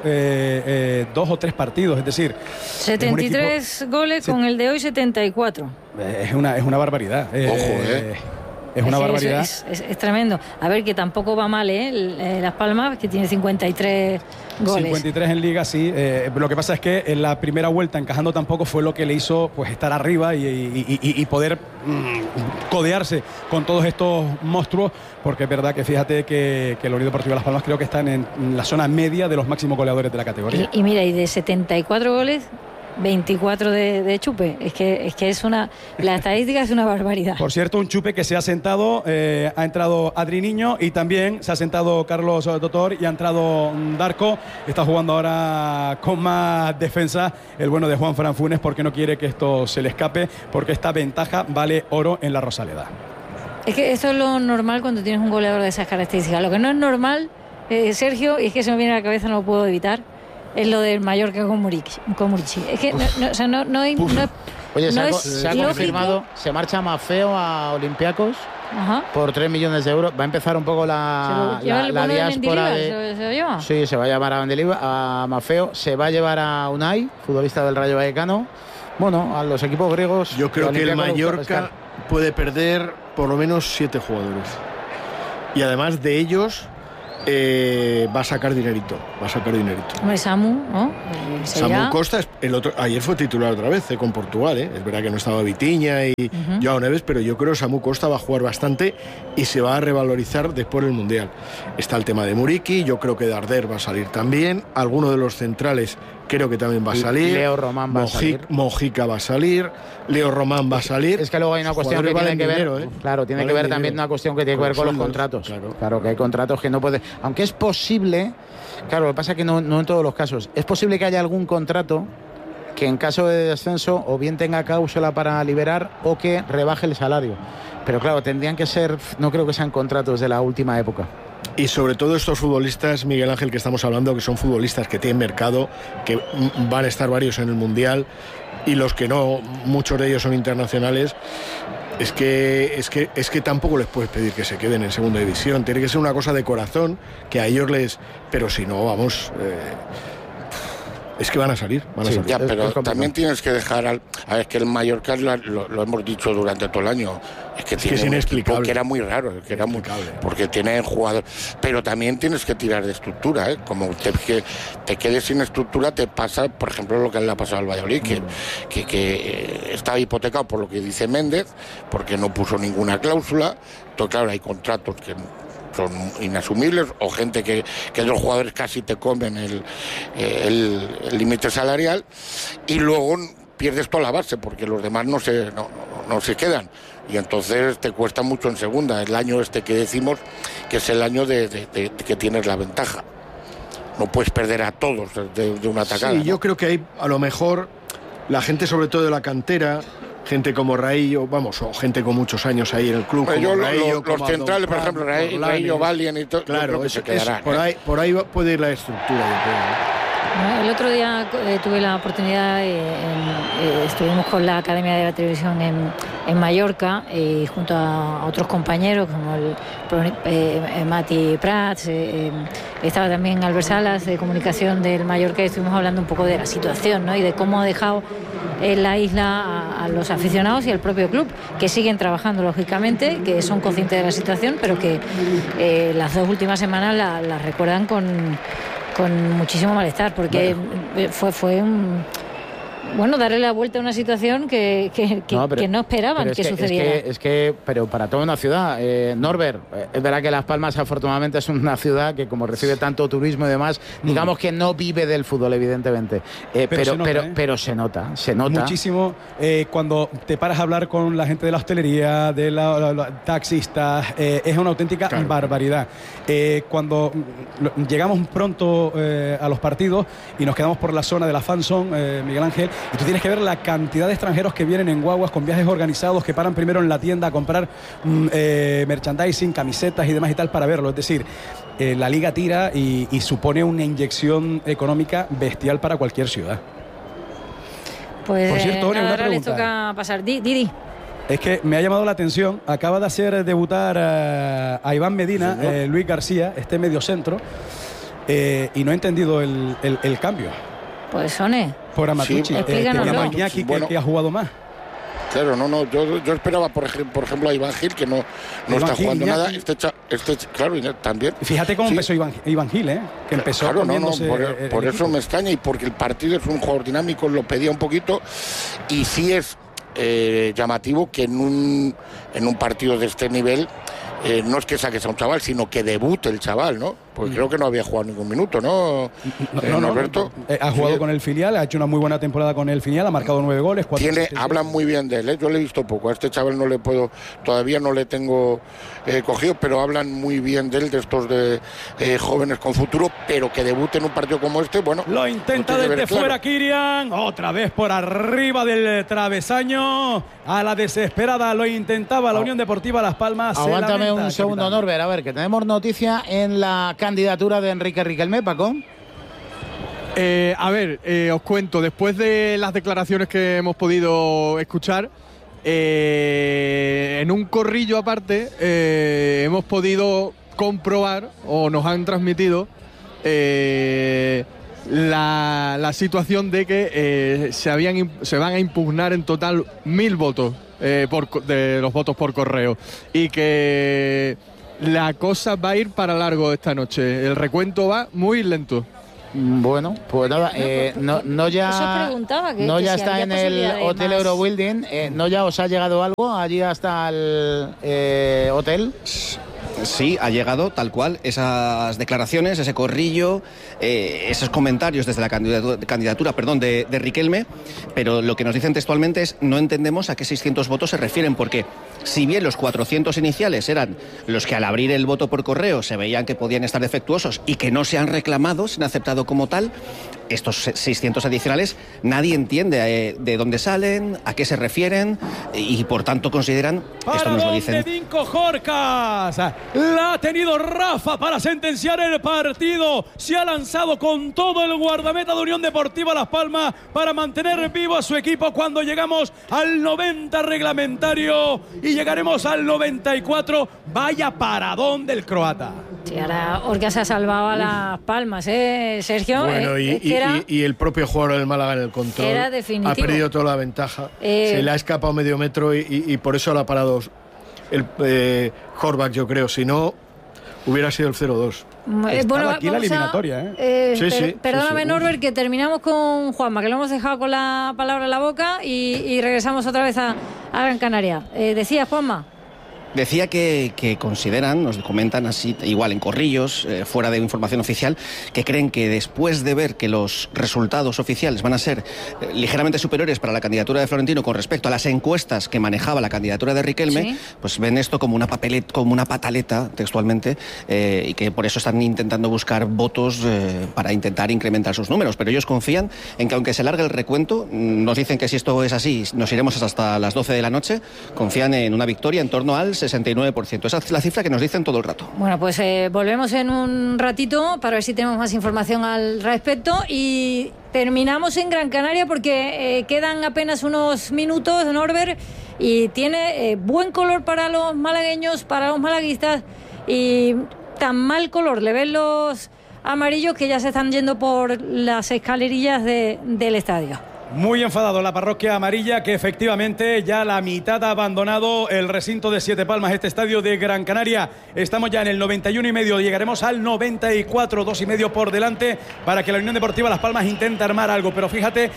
2 o 3 partidos, es decir... 73 goles, con el de hoy 74. Es una barbaridad. Ojo, Es una barbaridad. Es tremendo. A ver, que tampoco va mal, Las Palmas, que tiene 53 goles. 53 en Liga, sí. Lo que pasa es que en la primera vuelta encajando tampoco fue lo que le hizo pues estar arriba y poder codearse con todos estos monstruos, porque es verdad que fíjate que la Unión Deportiva Las Palmas creo que están en la zona media de los máximos goleadores de la categoría. Y mira, y de 74 goles... 24 de Chupe, es que es una, la estadística es una barbaridad. Por cierto, un Chupe que se ha sentado, ha entrado Adri Niño y también se ha sentado Carlos Doctor y ha entrado Darko. Está jugando ahora con más defensa el bueno de Juanfran Funes, porque no quiere que esto se le escape, porque esta ventaja vale oro en la Rosaleda. Es que eso es lo normal cuando tienes un goleador de esas características. Lo que no es normal Sergio, y es que se me viene a la cabeza, no lo puedo evitar, es lo del Mallorca con Murici. Es que no hay... Oye, se ha confirmado, se marcha Maffeo a Olympiacos. Ajá. Por 3 millones de euros. Va a empezar un poco la diáspora de... Sí, se va a llevar a Mendilibar, a Maffeo, se va a llevar a Unai, futbolista del Rayo Vallecano. Bueno, a los equipos griegos. Yo creo que el Mallorca puede perder por lo menos 7 jugadores. Y además de ellos va a sacar dinerito. Hombre, Samu, ¿no? Samu Costa, ayer fue titular otra vez con Portugal, ¿eh? Es verdad que no estaba Vitinha y Joao Neves, pero yo creo que Samu Costa va a jugar bastante y se va a revalorizar después del Mundial. Está el tema de Muriqui, yo creo que Darder va a salir también, alguno de los centrales creo que también va a salir. Leo Román va a salir. Mojica va a salir. Leo Román va a salir. Es que luego hay una cuestión que tiene que ver. Claro, tiene que ver también una cuestión que tiene que ver con los contratos. Claro, que hay contratos que no puede. Aunque es posible. Claro, lo que pasa es que no en todos los casos. Es posible que haya algún contrato que en caso de descenso o bien tenga cláusula para liberar o que rebaje el salario. Pero claro, tendrían que ser. No creo que sean contratos de la última época. Y sobre todo estos futbolistas, Miguel Ángel, que estamos hablando, que son futbolistas que tienen mercado, que van a estar varios en el Mundial, y los que no, muchos de ellos son internacionales. Es que tampoco les puedes pedir que se queden en segunda división. Tiene que ser una cosa de corazón, que a ellos les... Pero si no, vamos... es que van a salir. Ya, pero también tienes que dejar a ver, que el Mallorca lo hemos dicho durante todo el año. Es que es inexplicable. Que era muy raro, porque tiene jugadores. Pero también tienes que tirar de estructura, ¿eh? Como te quedes sin estructura, te pasa, por ejemplo, lo que le ha pasado al Valladolid, que estaba hipotecado por lo que dice Méndez, porque no puso ninguna cláusula. Entonces, claro, hay contratos que son inasumibles, o gente que los jugadores casi te comen el límite salarial, y luego pierdes toda la base porque los demás no se quedan, y entonces te cuesta mucho en segunda. El año que decimos que es el año de que tienes la ventaja, no puedes perder a todos de una atacada. Sí, yo creo que hay, a lo mejor la gente, sobre todo de la cantera, gente como Raillo, o gente con muchos años ahí en el club. Los centrales, por ejemplo, Raillo, Valien y todo, claro, que se quedarán. Por ahí puede ir la estructura, yo creo. El otro día tuve la oportunidad, estuvimos con la Academia de la Televisión en Mallorca, junto a otros compañeros como Mati Prats, estaba también Albert Salas de Comunicación del Mallorca, y estuvimos hablando un poco de la situación, ¿no? Y de cómo ha dejado en la isla a los aficionados y al propio club, que siguen trabajando lógicamente, que son conscientes de la situación, pero que las 2 últimas semanas la recuerdan con muchísimo malestar, porque fue un... Bueno, darle la vuelta a una situación que no esperaban que sucediera. Pero para toda una ciudad, Norbert, es verdad que Las Palmas afortunadamente es una ciudad que, como recibe tanto turismo y demás, digamos que no vive del fútbol, evidentemente, pero se nota muchísimo. Cuando te paras a hablar con la gente de la hostelería, de los taxistas, es una auténtica barbaridad. Cuando llegamos pronto a los partidos y nos quedamos por la zona de la fan zone, Miguel Ángel, y tú tienes que ver la cantidad de extranjeros que vienen en guaguas con viajes organizados, que paran primero en la tienda a comprar merchandising, camisetas y demás y tal para verlo. Es decir, la liga tira y supone una inyección económica bestial para cualquier ciudad. Pues por cierto, ahora les toca pasar. Didi. Es que me ha llamado la atención, acaba de hacer debutar a Iván Medina, Luis García, mediocentro, y no he entendido el cambio. Pues Sone. Por Amatucci, Iñaki, que ha jugado más. Claro, yo esperaba, por ejemplo, a Iván Gil, que no está jugando nada. Claro, también. Fíjate cómo empezó Iván Gil, que empezó. Claro, por eso me extraña, y porque el partido es un jugador dinámico, lo pedía un poquito, y sí es llamativo que en un partido de este nivel no es que saques a un chaval, sino que debute el chaval, ¿no? Porque creo que no había jugado ningún minuto, ¿no? Norberto. Ha jugado con el filial, ha hecho una muy buena temporada con el filial, ha marcado 9 goles. Hablan muy bien de él, ¿eh? Yo le he visto poco. A este chaval todavía no le tengo cogido, pero hablan muy bien de él, de estos de jóvenes con futuro, pero que debute en un partido como este, bueno. Lo intenta desde fuera Kirian, otra vez por arriba del travesaño, a la desesperada lo intentaba la Unión Deportiva Las Palmas. Aguántame un segundo, Norbert, a ver, que tenemos noticia en la candidatura de Enrique Riquelme, Paco? Os cuento, después de las declaraciones que hemos podido escuchar, en un corrillo aparte hemos podido comprobar o nos han transmitido la situación de que se van a impugnar en total 1000 votos de los votos por correo y que la cosa va a ir para largo esta noche. El recuento va muy lento. Bueno, pues nada, no ya si está en el Hotel Eurobuilding, ¿no ya os ha llegado algo allí hasta el hotel? Sí, ha llegado tal cual esas declaraciones, ese corrillo, esos comentarios desde la candidatura de Riquelme, pero lo que nos dicen textualmente es: no entendemos a qué 600 votos se refieren, porque si bien los 400 iniciales eran los que al abrir el voto por correo se veían que podían estar defectuosos y que no se han reclamado, se han aceptado como tal, estos 600 adicionales nadie entiende de dónde salen, a qué se refieren y por tanto consideran, esto nos lo dicen. La ha tenido Rafa para sentenciar el partido. Se ha lanzado con todo el guardameta de Unión Deportiva Las Palmas para mantener vivo a su equipo cuando llegamos al 90 reglamentario y llegaremos al 94. Vaya paradón del croata. Sí, ahora Orca se ha salvado a Las Palmas, Sergio. Bueno, y el propio jugador del Málaga en el control era definitivo. Ha perdido toda la ventaja. Se le ha escapado medio metro y por eso lo ha parado el Horvath, yo creo. Si no, hubiera sido el 0-2. Bueno, aquí la eliminatoria, Perdóname, Norbert, que terminamos con Juanma, que lo hemos dejado con la palabra en la boca y regresamos otra vez a Gran Canaria. Decía Juanma. Decía que consideran, nos comentan así, igual en corrillos, fuera de información oficial, que creen que después de ver que los resultados oficiales van a ser ligeramente superiores para la candidatura de Florentino con respecto a las encuestas que manejaba la candidatura de Riquelme, ¿sí? Pues ven esto como una pataleta, textualmente, y que por eso están intentando buscar votos para intentar incrementar sus números. Pero ellos confían en que aunque se largue el recuento, nos dicen que si esto es así, nos iremos hasta las 12 de la noche, confían en una victoria en torno al 69%. Esa es la cifra que nos dicen todo el rato. Bueno, pues volvemos en un ratito para ver si tenemos más información al respecto y terminamos en Gran Canaria porque quedan apenas unos minutos, Norbert, y tiene buen color para los malagueños, para los malaguistas, y tan mal color le ven los amarillos que ya se están yendo por las escalerillas del estadio. Muy enfadado la parroquia amarilla, que efectivamente ya la mitad ha abandonado el recinto de Siete Palmas, este estadio de Gran Canaria. Estamos ya en el 91,5, llegaremos al 94, 2,5 por delante para que la Unión Deportiva Las Palmas intente armar algo. Pero fíjate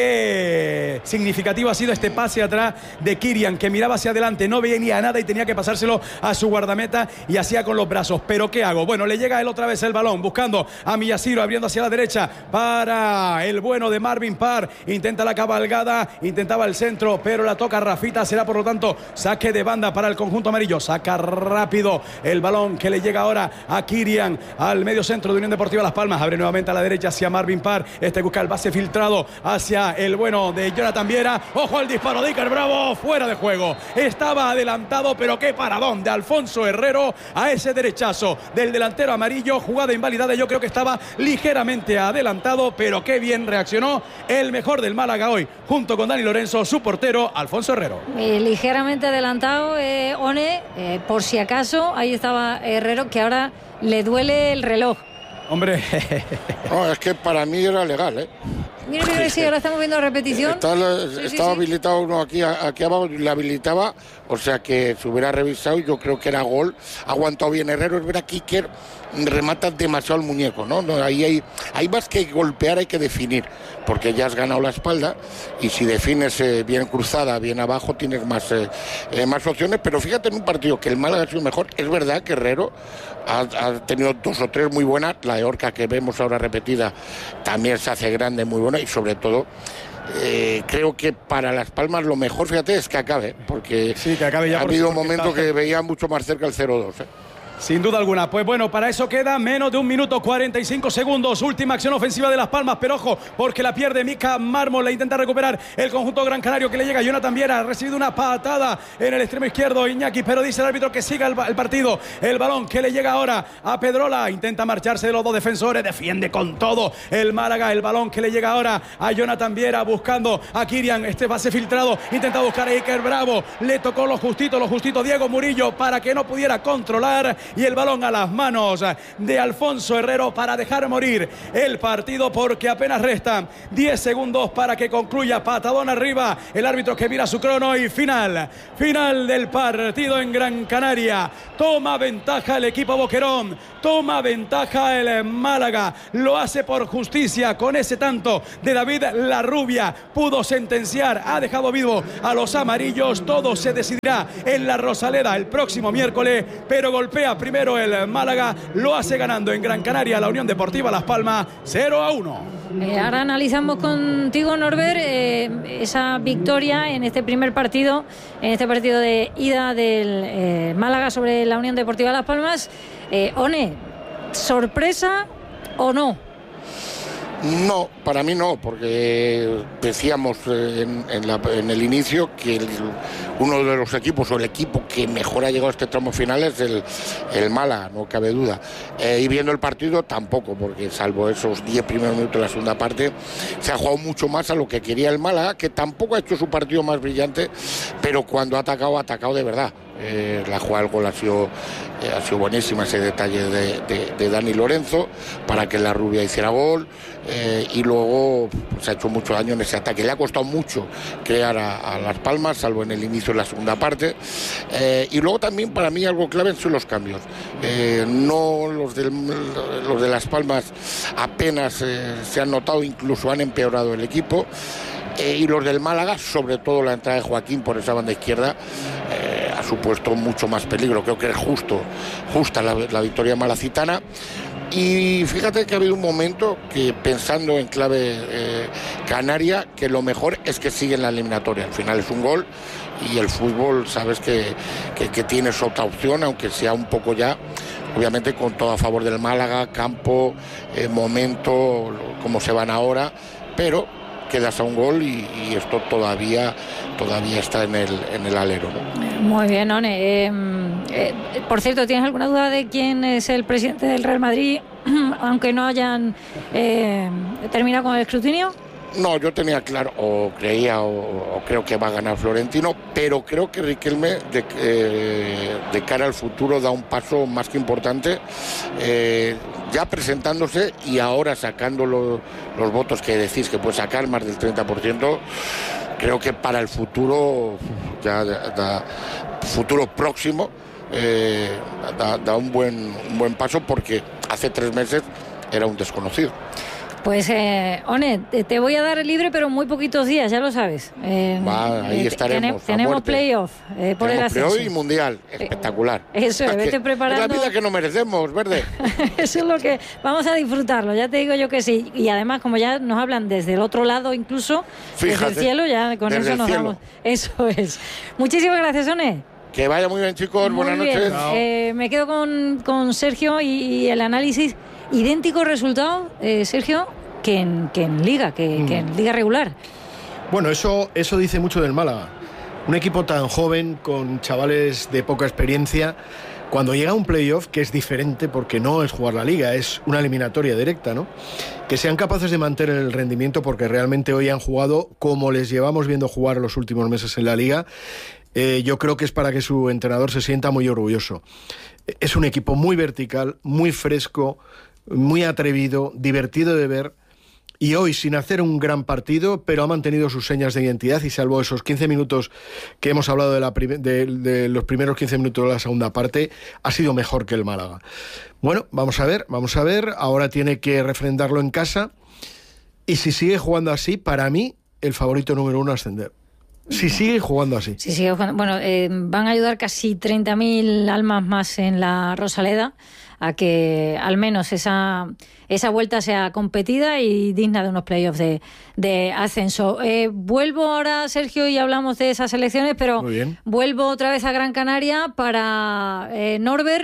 qué significativo ha sido este pase atrás de Kirian, que miraba hacia adelante, no veía nada y tenía que pasárselo a su guardameta y hacía con los brazos. ¿Pero qué hago? Bueno, le llega él otra vez el balón, buscando a Millaciro, abriendo hacia la derecha para el bueno de Marvin Parr. Intenta la cabalgada, intentaba el centro, pero la toca Rafita. Será por lo tanto saque de banda para el conjunto amarillo. Saca rápido el balón que le llega ahora a Kirian, al medio centro de Unión Deportiva Las Palmas. Abre nuevamente a la derecha hacia Marvin Parr. Busca el base filtrado hacia el bueno de Jonathan Viera. Ojo al disparo de Iker Bravo, fuera de juego. Estaba adelantado, pero qué paradón de Alfonso Herrero a ese derechazo del delantero amarillo. Jugada invalidada, yo creo que estaba ligeramente adelantado, pero qué bien reaccionó el mejor del Málaga hoy, junto con Dani Lorenzo, su portero, Alfonso Herrero. Ligeramente adelantado, One, por si acaso, ahí estaba Herrero, que ahora le duele el reloj. Hombre. No, es que para mí era legal, Mira, sí, ahora estamos viendo la repetición. Estaba habilitado uno aquí abajo, le habilitaba, o sea que se hubiera revisado y yo creo que era gol. Ha aguantado bien Herrero, es verdad que Iker remata demasiado el muñeco, ¿no? Ahí hay más que golpear, hay que definir, porque ya has ganado la espalda y si defines bien cruzada, bien abajo, tienes más opciones. Pero fíjate, en un partido que el Málaga ha sido mejor, es verdad que Herrero ha tenido 2 o 3 muy buenas. La de Orca que vemos ahora repetida también se hace grande, muy buena, y sobre todo creo que para Las Palmas lo mejor, fíjate, es que acabe, porque sí, que acabe ya, ha habido un momento que veía mucho más cerca el 0-2. Sin duda alguna. Pues bueno, para eso queda menos de 1 minuto 45 segundos. Última acción ofensiva de Las Palmas, pero ojo, porque la pierde Mika Mármol. La intenta recuperar el conjunto gran canario, que le llega Jonathan Viera. Ha recibido una patada en el extremo izquierdo Iñaki, pero dice el árbitro que siga el partido. El balón que le llega ahora a Pedrola. Intenta marcharse de los dos defensores. Defiende con todo el Málaga. El balón que le llega ahora a Jonathan Viera, buscando a Kirian. Este pase filtrado. Intenta buscar a Iker Bravo. Le tocó lo justito Diego Murillo para que no pudiera controlar. Y el balón a las manos de Alfonso Herrero para dejar morir el partido, porque apenas restan 10 segundos para que concluya. Patadón arriba, el árbitro que mira su crono y final del partido en Gran Canaria. Toma ventaja el equipo Boquerón, toma ventaja el Málaga, lo hace por justicia con ese tanto de David Larrubia. Pudo sentenciar, ha dejado vivo a los amarillos. Todo se decidirá en la Rosaleda el próximo miércoles, pero golpea primero el Málaga, lo hace ganando en Gran Canaria la Unión Deportiva Las Palmas 0-1. Ahora analizamos contigo, Norbert, esa victoria en este primer partido, en este partido de ida del Málaga sobre la Unión Deportiva Las Palmas. One, ¿sorpresa o no? No, para mí no, porque decíamos en el inicio que uno de los equipos, o el equipo que mejor ha llegado a este tramo final, es el Málaga, no cabe duda. Y viendo el partido tampoco, porque salvo esos 10 primeros minutos de la segunda parte, se ha jugado mucho más a lo que quería el Málaga, que tampoco ha hecho su partido más brillante, pero cuando ha atacado de verdad. La jugada del gol ha sido buenísima, ese detalle de Dani Lorenzo para que la Rubia hiciera gol, y luego pues, ha hecho mucho daño en ese ataque. Le ha costado mucho crear a Las Palmas, salvo en el inicio de la segunda parte, y luego también para mí algo clave son los cambios. No los de Las Palmas apenas se han notado, incluso han empeorado el equipo. Y los del Málaga, sobre todo la entrada de Joaquín por esa banda izquierda, ha supuesto mucho más peligro. Creo que es justa la victoria malacitana. Y fíjate que ha habido un momento que, pensando en clave canaria, que lo mejor es que sigue en la eliminatoria. Al final es un gol y el fútbol, sabes que tienes otra opción, aunque sea un poco ya, obviamente con todo a favor del Málaga, campo, momento, cómo se van ahora, pero quedas a un gol y esto todavía está en el alero, ¿no? Muy bien, One. Por cierto, ¿tienes alguna duda de quién es el presidente del Real Madrid, aunque no hayan terminado con el escrutinio? No, yo tenía claro, o creía, o creo que va a ganar Florentino, pero creo que Riquelme de cara al futuro da un paso más que importante, ya presentándose y ahora sacando los votos que decís que puede sacar, más del 30%. Creo que para el futuro, futuro próximo, da un buen paso, porque hace 3 meses era un desconocido. Pues, One, te voy a dar libre, pero muy poquitos días, ya lo sabes. Ahí estaremos. Tenemos playoff por el ascenso. Playoff y mundial, espectacular. Eso, vete preparando. Es la vida que no merecemos, Verde. Eso es lo que vamos a disfrutarlo, ya te digo yo que sí. Y además, como ya nos hablan desde el otro lado, incluso, desde el cielo, ya con eso nos vamos. Eso es. Muchísimas gracias, One. Que vaya muy bien, chicos. Buenas noches. Me quedo con Sergio y el análisis. Idéntico resultado, Sergio, que en Liga, que en Liga regular. Bueno, eso dice mucho del Málaga. Un equipo tan joven, con chavales de poca experiencia, cuando llega a un playoff, que es diferente porque no es jugar la Liga, es una eliminatoria directa, ¿no? Que sean capaces de mantener el rendimiento, porque realmente hoy han jugado como les llevamos viendo jugar los últimos meses en la Liga. Yo creo que es para que su entrenador se sienta muy orgulloso. Es un equipo muy vertical, muy fresco, muy atrevido, divertido de ver, y hoy sin hacer un gran partido, pero ha mantenido sus señas de identidad, y salvo esos 15 minutos que hemos hablado de los primeros 15 minutos de la segunda parte, ha sido mejor que el Málaga. Bueno, vamos a ver, ahora tiene que refrendarlo en casa, y si sigue jugando así, para mí, el favorito número 1 a ascender. Si sigue jugando así. Bueno, van a ayudar casi 30.000 almas más en la Rosaleda a que al menos esa vuelta sea competida y digna de unos playoffs de ascenso. Vuelvo ahora, Sergio, y hablamos de esas elecciones, pero vuelvo otra vez a Gran Canaria para Norbert,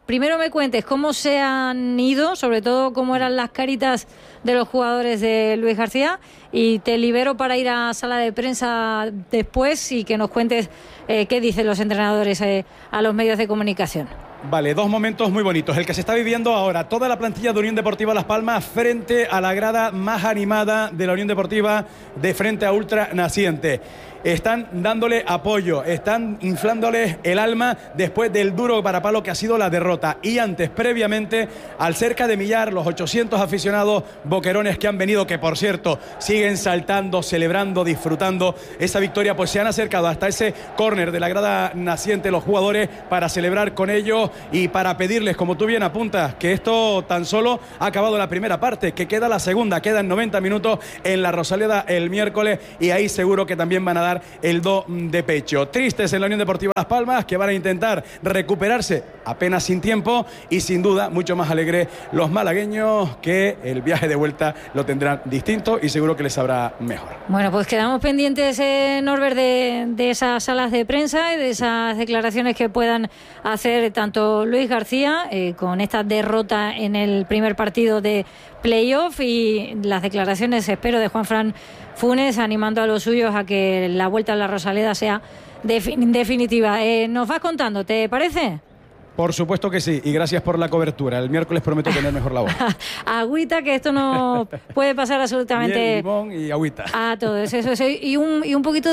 primero me cuentes cómo se han ido, sobre todo cómo eran las caritas de los jugadores de Luis García, y te libero para ir a sala de prensa después y que nos cuentes qué dicen los entrenadores a los medios de comunicación. Vale, dos momentos muy bonitos. El que se está viviendo ahora, toda la plantilla de Unión Deportiva Las Palmas frente a la grada más animada de la Unión Deportiva de frente a Ultra Naciente. Están dándole apoyo, están inflándoles el alma después del duro varapalo que ha sido la derrota. Y antes, previamente, al cerca de millar, los 800 aficionados boquerones que han venido, que por cierto, siguen saltando, celebrando, disfrutando esa victoria, pues se han acercado hasta ese córner de la grada naciente los jugadores para celebrar con ellos y para pedirles, como tú bien apuntas, que esto tan solo ha acabado la primera parte, que queda la segunda, quedan 90 minutos en la Rosaleda el miércoles y ahí seguro que también van a dar el do de pecho. Tristes en la Unión Deportiva Las Palmas, que van a intentar recuperarse apenas sin tiempo, y sin duda mucho más alegre los malagueños, que el viaje de vuelta lo tendrán distinto y seguro que les sabrá mejor. Bueno, pues quedamos pendientes, Norbert, de esas salas de prensa y de esas declaraciones que puedan hacer tanto Luis García con esta derrota en el primer partido de playoff, y las declaraciones, espero, de Juanfran Funes animando a los suyos a que la vuelta a la Rosaleda sea definitiva. Nos vas contando, ¿te parece? Por supuesto que sí, y gracias por la cobertura. El miércoles prometo tener mejor la voz. Agüita, que esto no puede pasar absolutamente. Miel, limón y agüita. Ah, todo eso. Y un poquito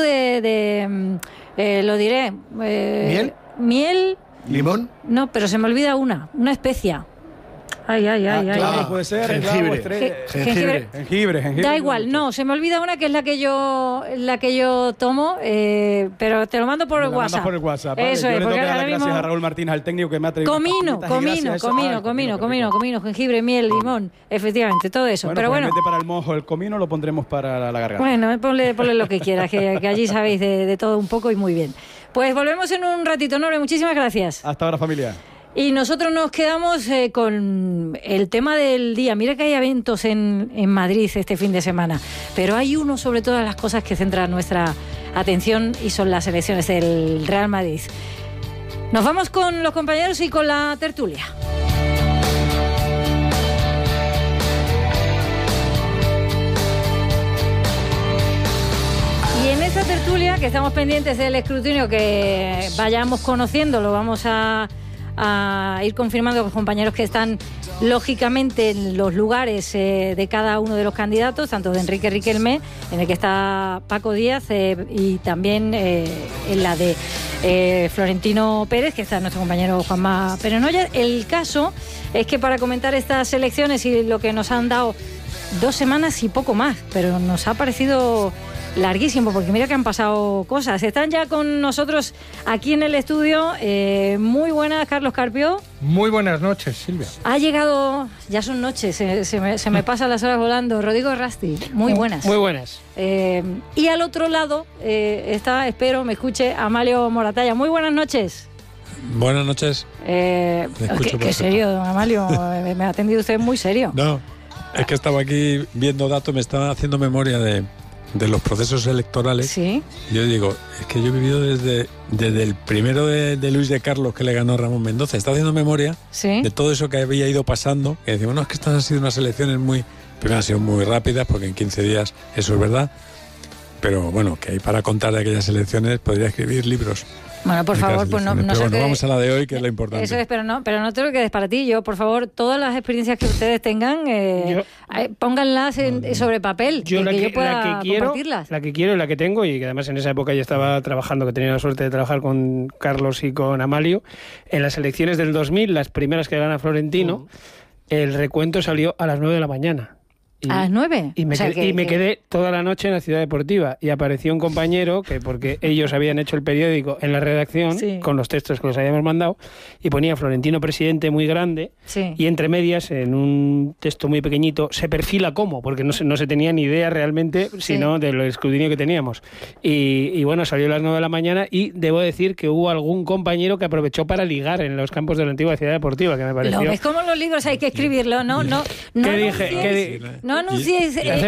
lo diré. Miel. ¿Limón? No, pero se me olvida una especia. Ay. Claro, puede ser jengibre. Da igual, no, se me olvida una que es la que yo tomo, pero te lo mando por el WhatsApp. Por el WhatsApp, vale. Eso yo es, le tengo que dar las mismo... gracias a Raúl Martínez, al técnico que me ha traído comino, jengibre, miel, limón, efectivamente, todo eso. Bueno, pero pues bueno, en vez de para el mojo el comino, lo pondremos para la garganta. Bueno, ponle lo que quieras, que allí sabéis de todo un poco y muy bien. Pues volvemos en un ratito, Norbe, muchísimas gracias. Hasta ahora, familia. Y nosotros nos quedamos con el tema del día. Mira que hay eventos en Madrid este fin de semana, pero hay uno sobre todas las cosas que centra nuestra atención y son las elecciones del Real Madrid. Nos vamos con los compañeros y con la tertulia. Y en esta tertulia, que estamos pendientes del escrutinio que vayamos conociendo, lo vamos a ir confirmando con los compañeros que están lógicamente en los lugares de cada uno de los candidatos, tanto de Enrique Riquelme, en el que está Paco Díaz, y también en la de Florentino Pérez, que está nuestro compañero Juanma Perenoya. El caso es que para comentar estas elecciones y lo que nos han dado 2 semanas y poco más, pero nos ha parecido larguísimo, porque mira que han pasado cosas. Están ya con nosotros aquí en el estudio. Muy buenas, Carlos Carpio. Muy buenas noches, Silvia. Ha llegado, ya son noches, se me pasan las horas volando. Rodrigo Rasti, muy buenas. Muy buenas. Y al otro lado está, espero me escuche, Amalio Moratalla. Muy buenas noches. Buenas noches. Qué serio, don Amalio. Me ha atendido usted muy serio. No, es que estaba aquí viendo datos, me estaba haciendo memoria de los procesos electorales. Sí. Yo digo, es que yo he vivido desde el primero de Luis de Carlos, que le ganó Ramón Mendoza. Está haciendo memoria de todo eso que había ido pasando. Que decimos, no, es que estas han sido unas elecciones primero han sido muy rápidas, porque en 15 días eso es verdad. Pero bueno, que hay para contar de aquellas elecciones, podría escribir libros. Bueno, por favor, pues no pero sé bueno, vamos a la de hoy, que es lo importante. Eso es, pero no te lo quedes para ti. Yo, por favor, todas las experiencias que ustedes tengan, pónganlas sobre papel, que yo pueda compartirlas. La que quiero y la que tengo, y que además en esa época ya estaba trabajando, que tenía la suerte de trabajar con Carlos y con Amalio. En las elecciones del 2000, las primeras que gana Florentino, el recuento salió a las 9 de la mañana. ¿A las 9? Y me quedé toda la noche en la Ciudad Deportiva, y apareció un compañero que, porque ellos habían hecho el periódico en la redacción, con los textos que les habíamos mandado, y ponía Florentino presidente muy grande, y entre medias, en un texto muy pequeñito, se perfila cómo, porque no se tenía ni idea realmente, sino del escrutinio que teníamos. Y bueno, salió a las 9 de la mañana, y debo decir que hubo algún compañero que aprovechó para ligar en los campos de la antigua Ciudad Deportiva, que me pareció... ¿Lo ves como los libros hay que escribirlo? No. ¿Qué dije? No anunciéis. Hace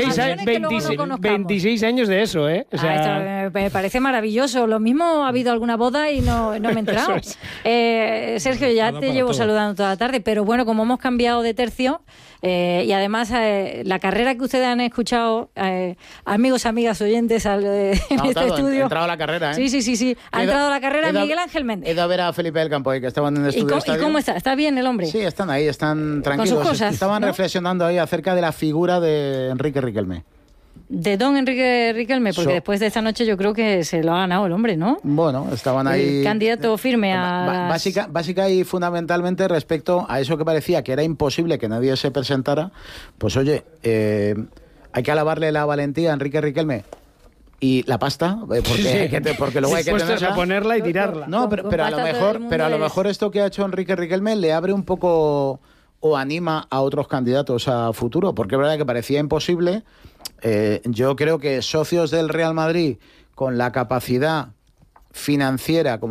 26 años de eso, ¿eh? O sea... esto me parece maravilloso. Lo mismo ha habido alguna boda y no me he enterado. Sergio, ya te llevo saludando toda la tarde, pero bueno, como hemos cambiado de tercio y además la carrera que ustedes han escuchado, amigos, amigas, oyentes en este estudio. Ha entrado a la carrera, ¿eh? Sí. Ha entrado a la carrera Miguel Ángel Méndez. He ido a ver a Felipe del Campo ahí, que estaban en el estudio. ¿Y cómo está? ¿Está bien el hombre? Sí, están ahí, están tranquilos. Con sus cosas, estaban reflexionando ahí acerca de la figura de Enrique Riquelme. De don Enrique Riquelme, porque después de esta noche yo creo que se lo ha ganado el hombre, ¿no? Bueno, estaban ahí... El candidato firme a... Básica y fundamentalmente respecto a eso que parecía que era imposible que nadie se presentara, pues oye, hay que alabarle la valentía a Enrique Riquelme y la pasta, porque luego hay que tenerla. A ponerla y tirarla. No, pero a lo mejor esto que ha hecho Enrique Riquelme le abre un poco o anima a otros candidatos a futuro, porque es verdad que parecía imposible. Yo creo que socios del Real Madrid con la capacidad financiera como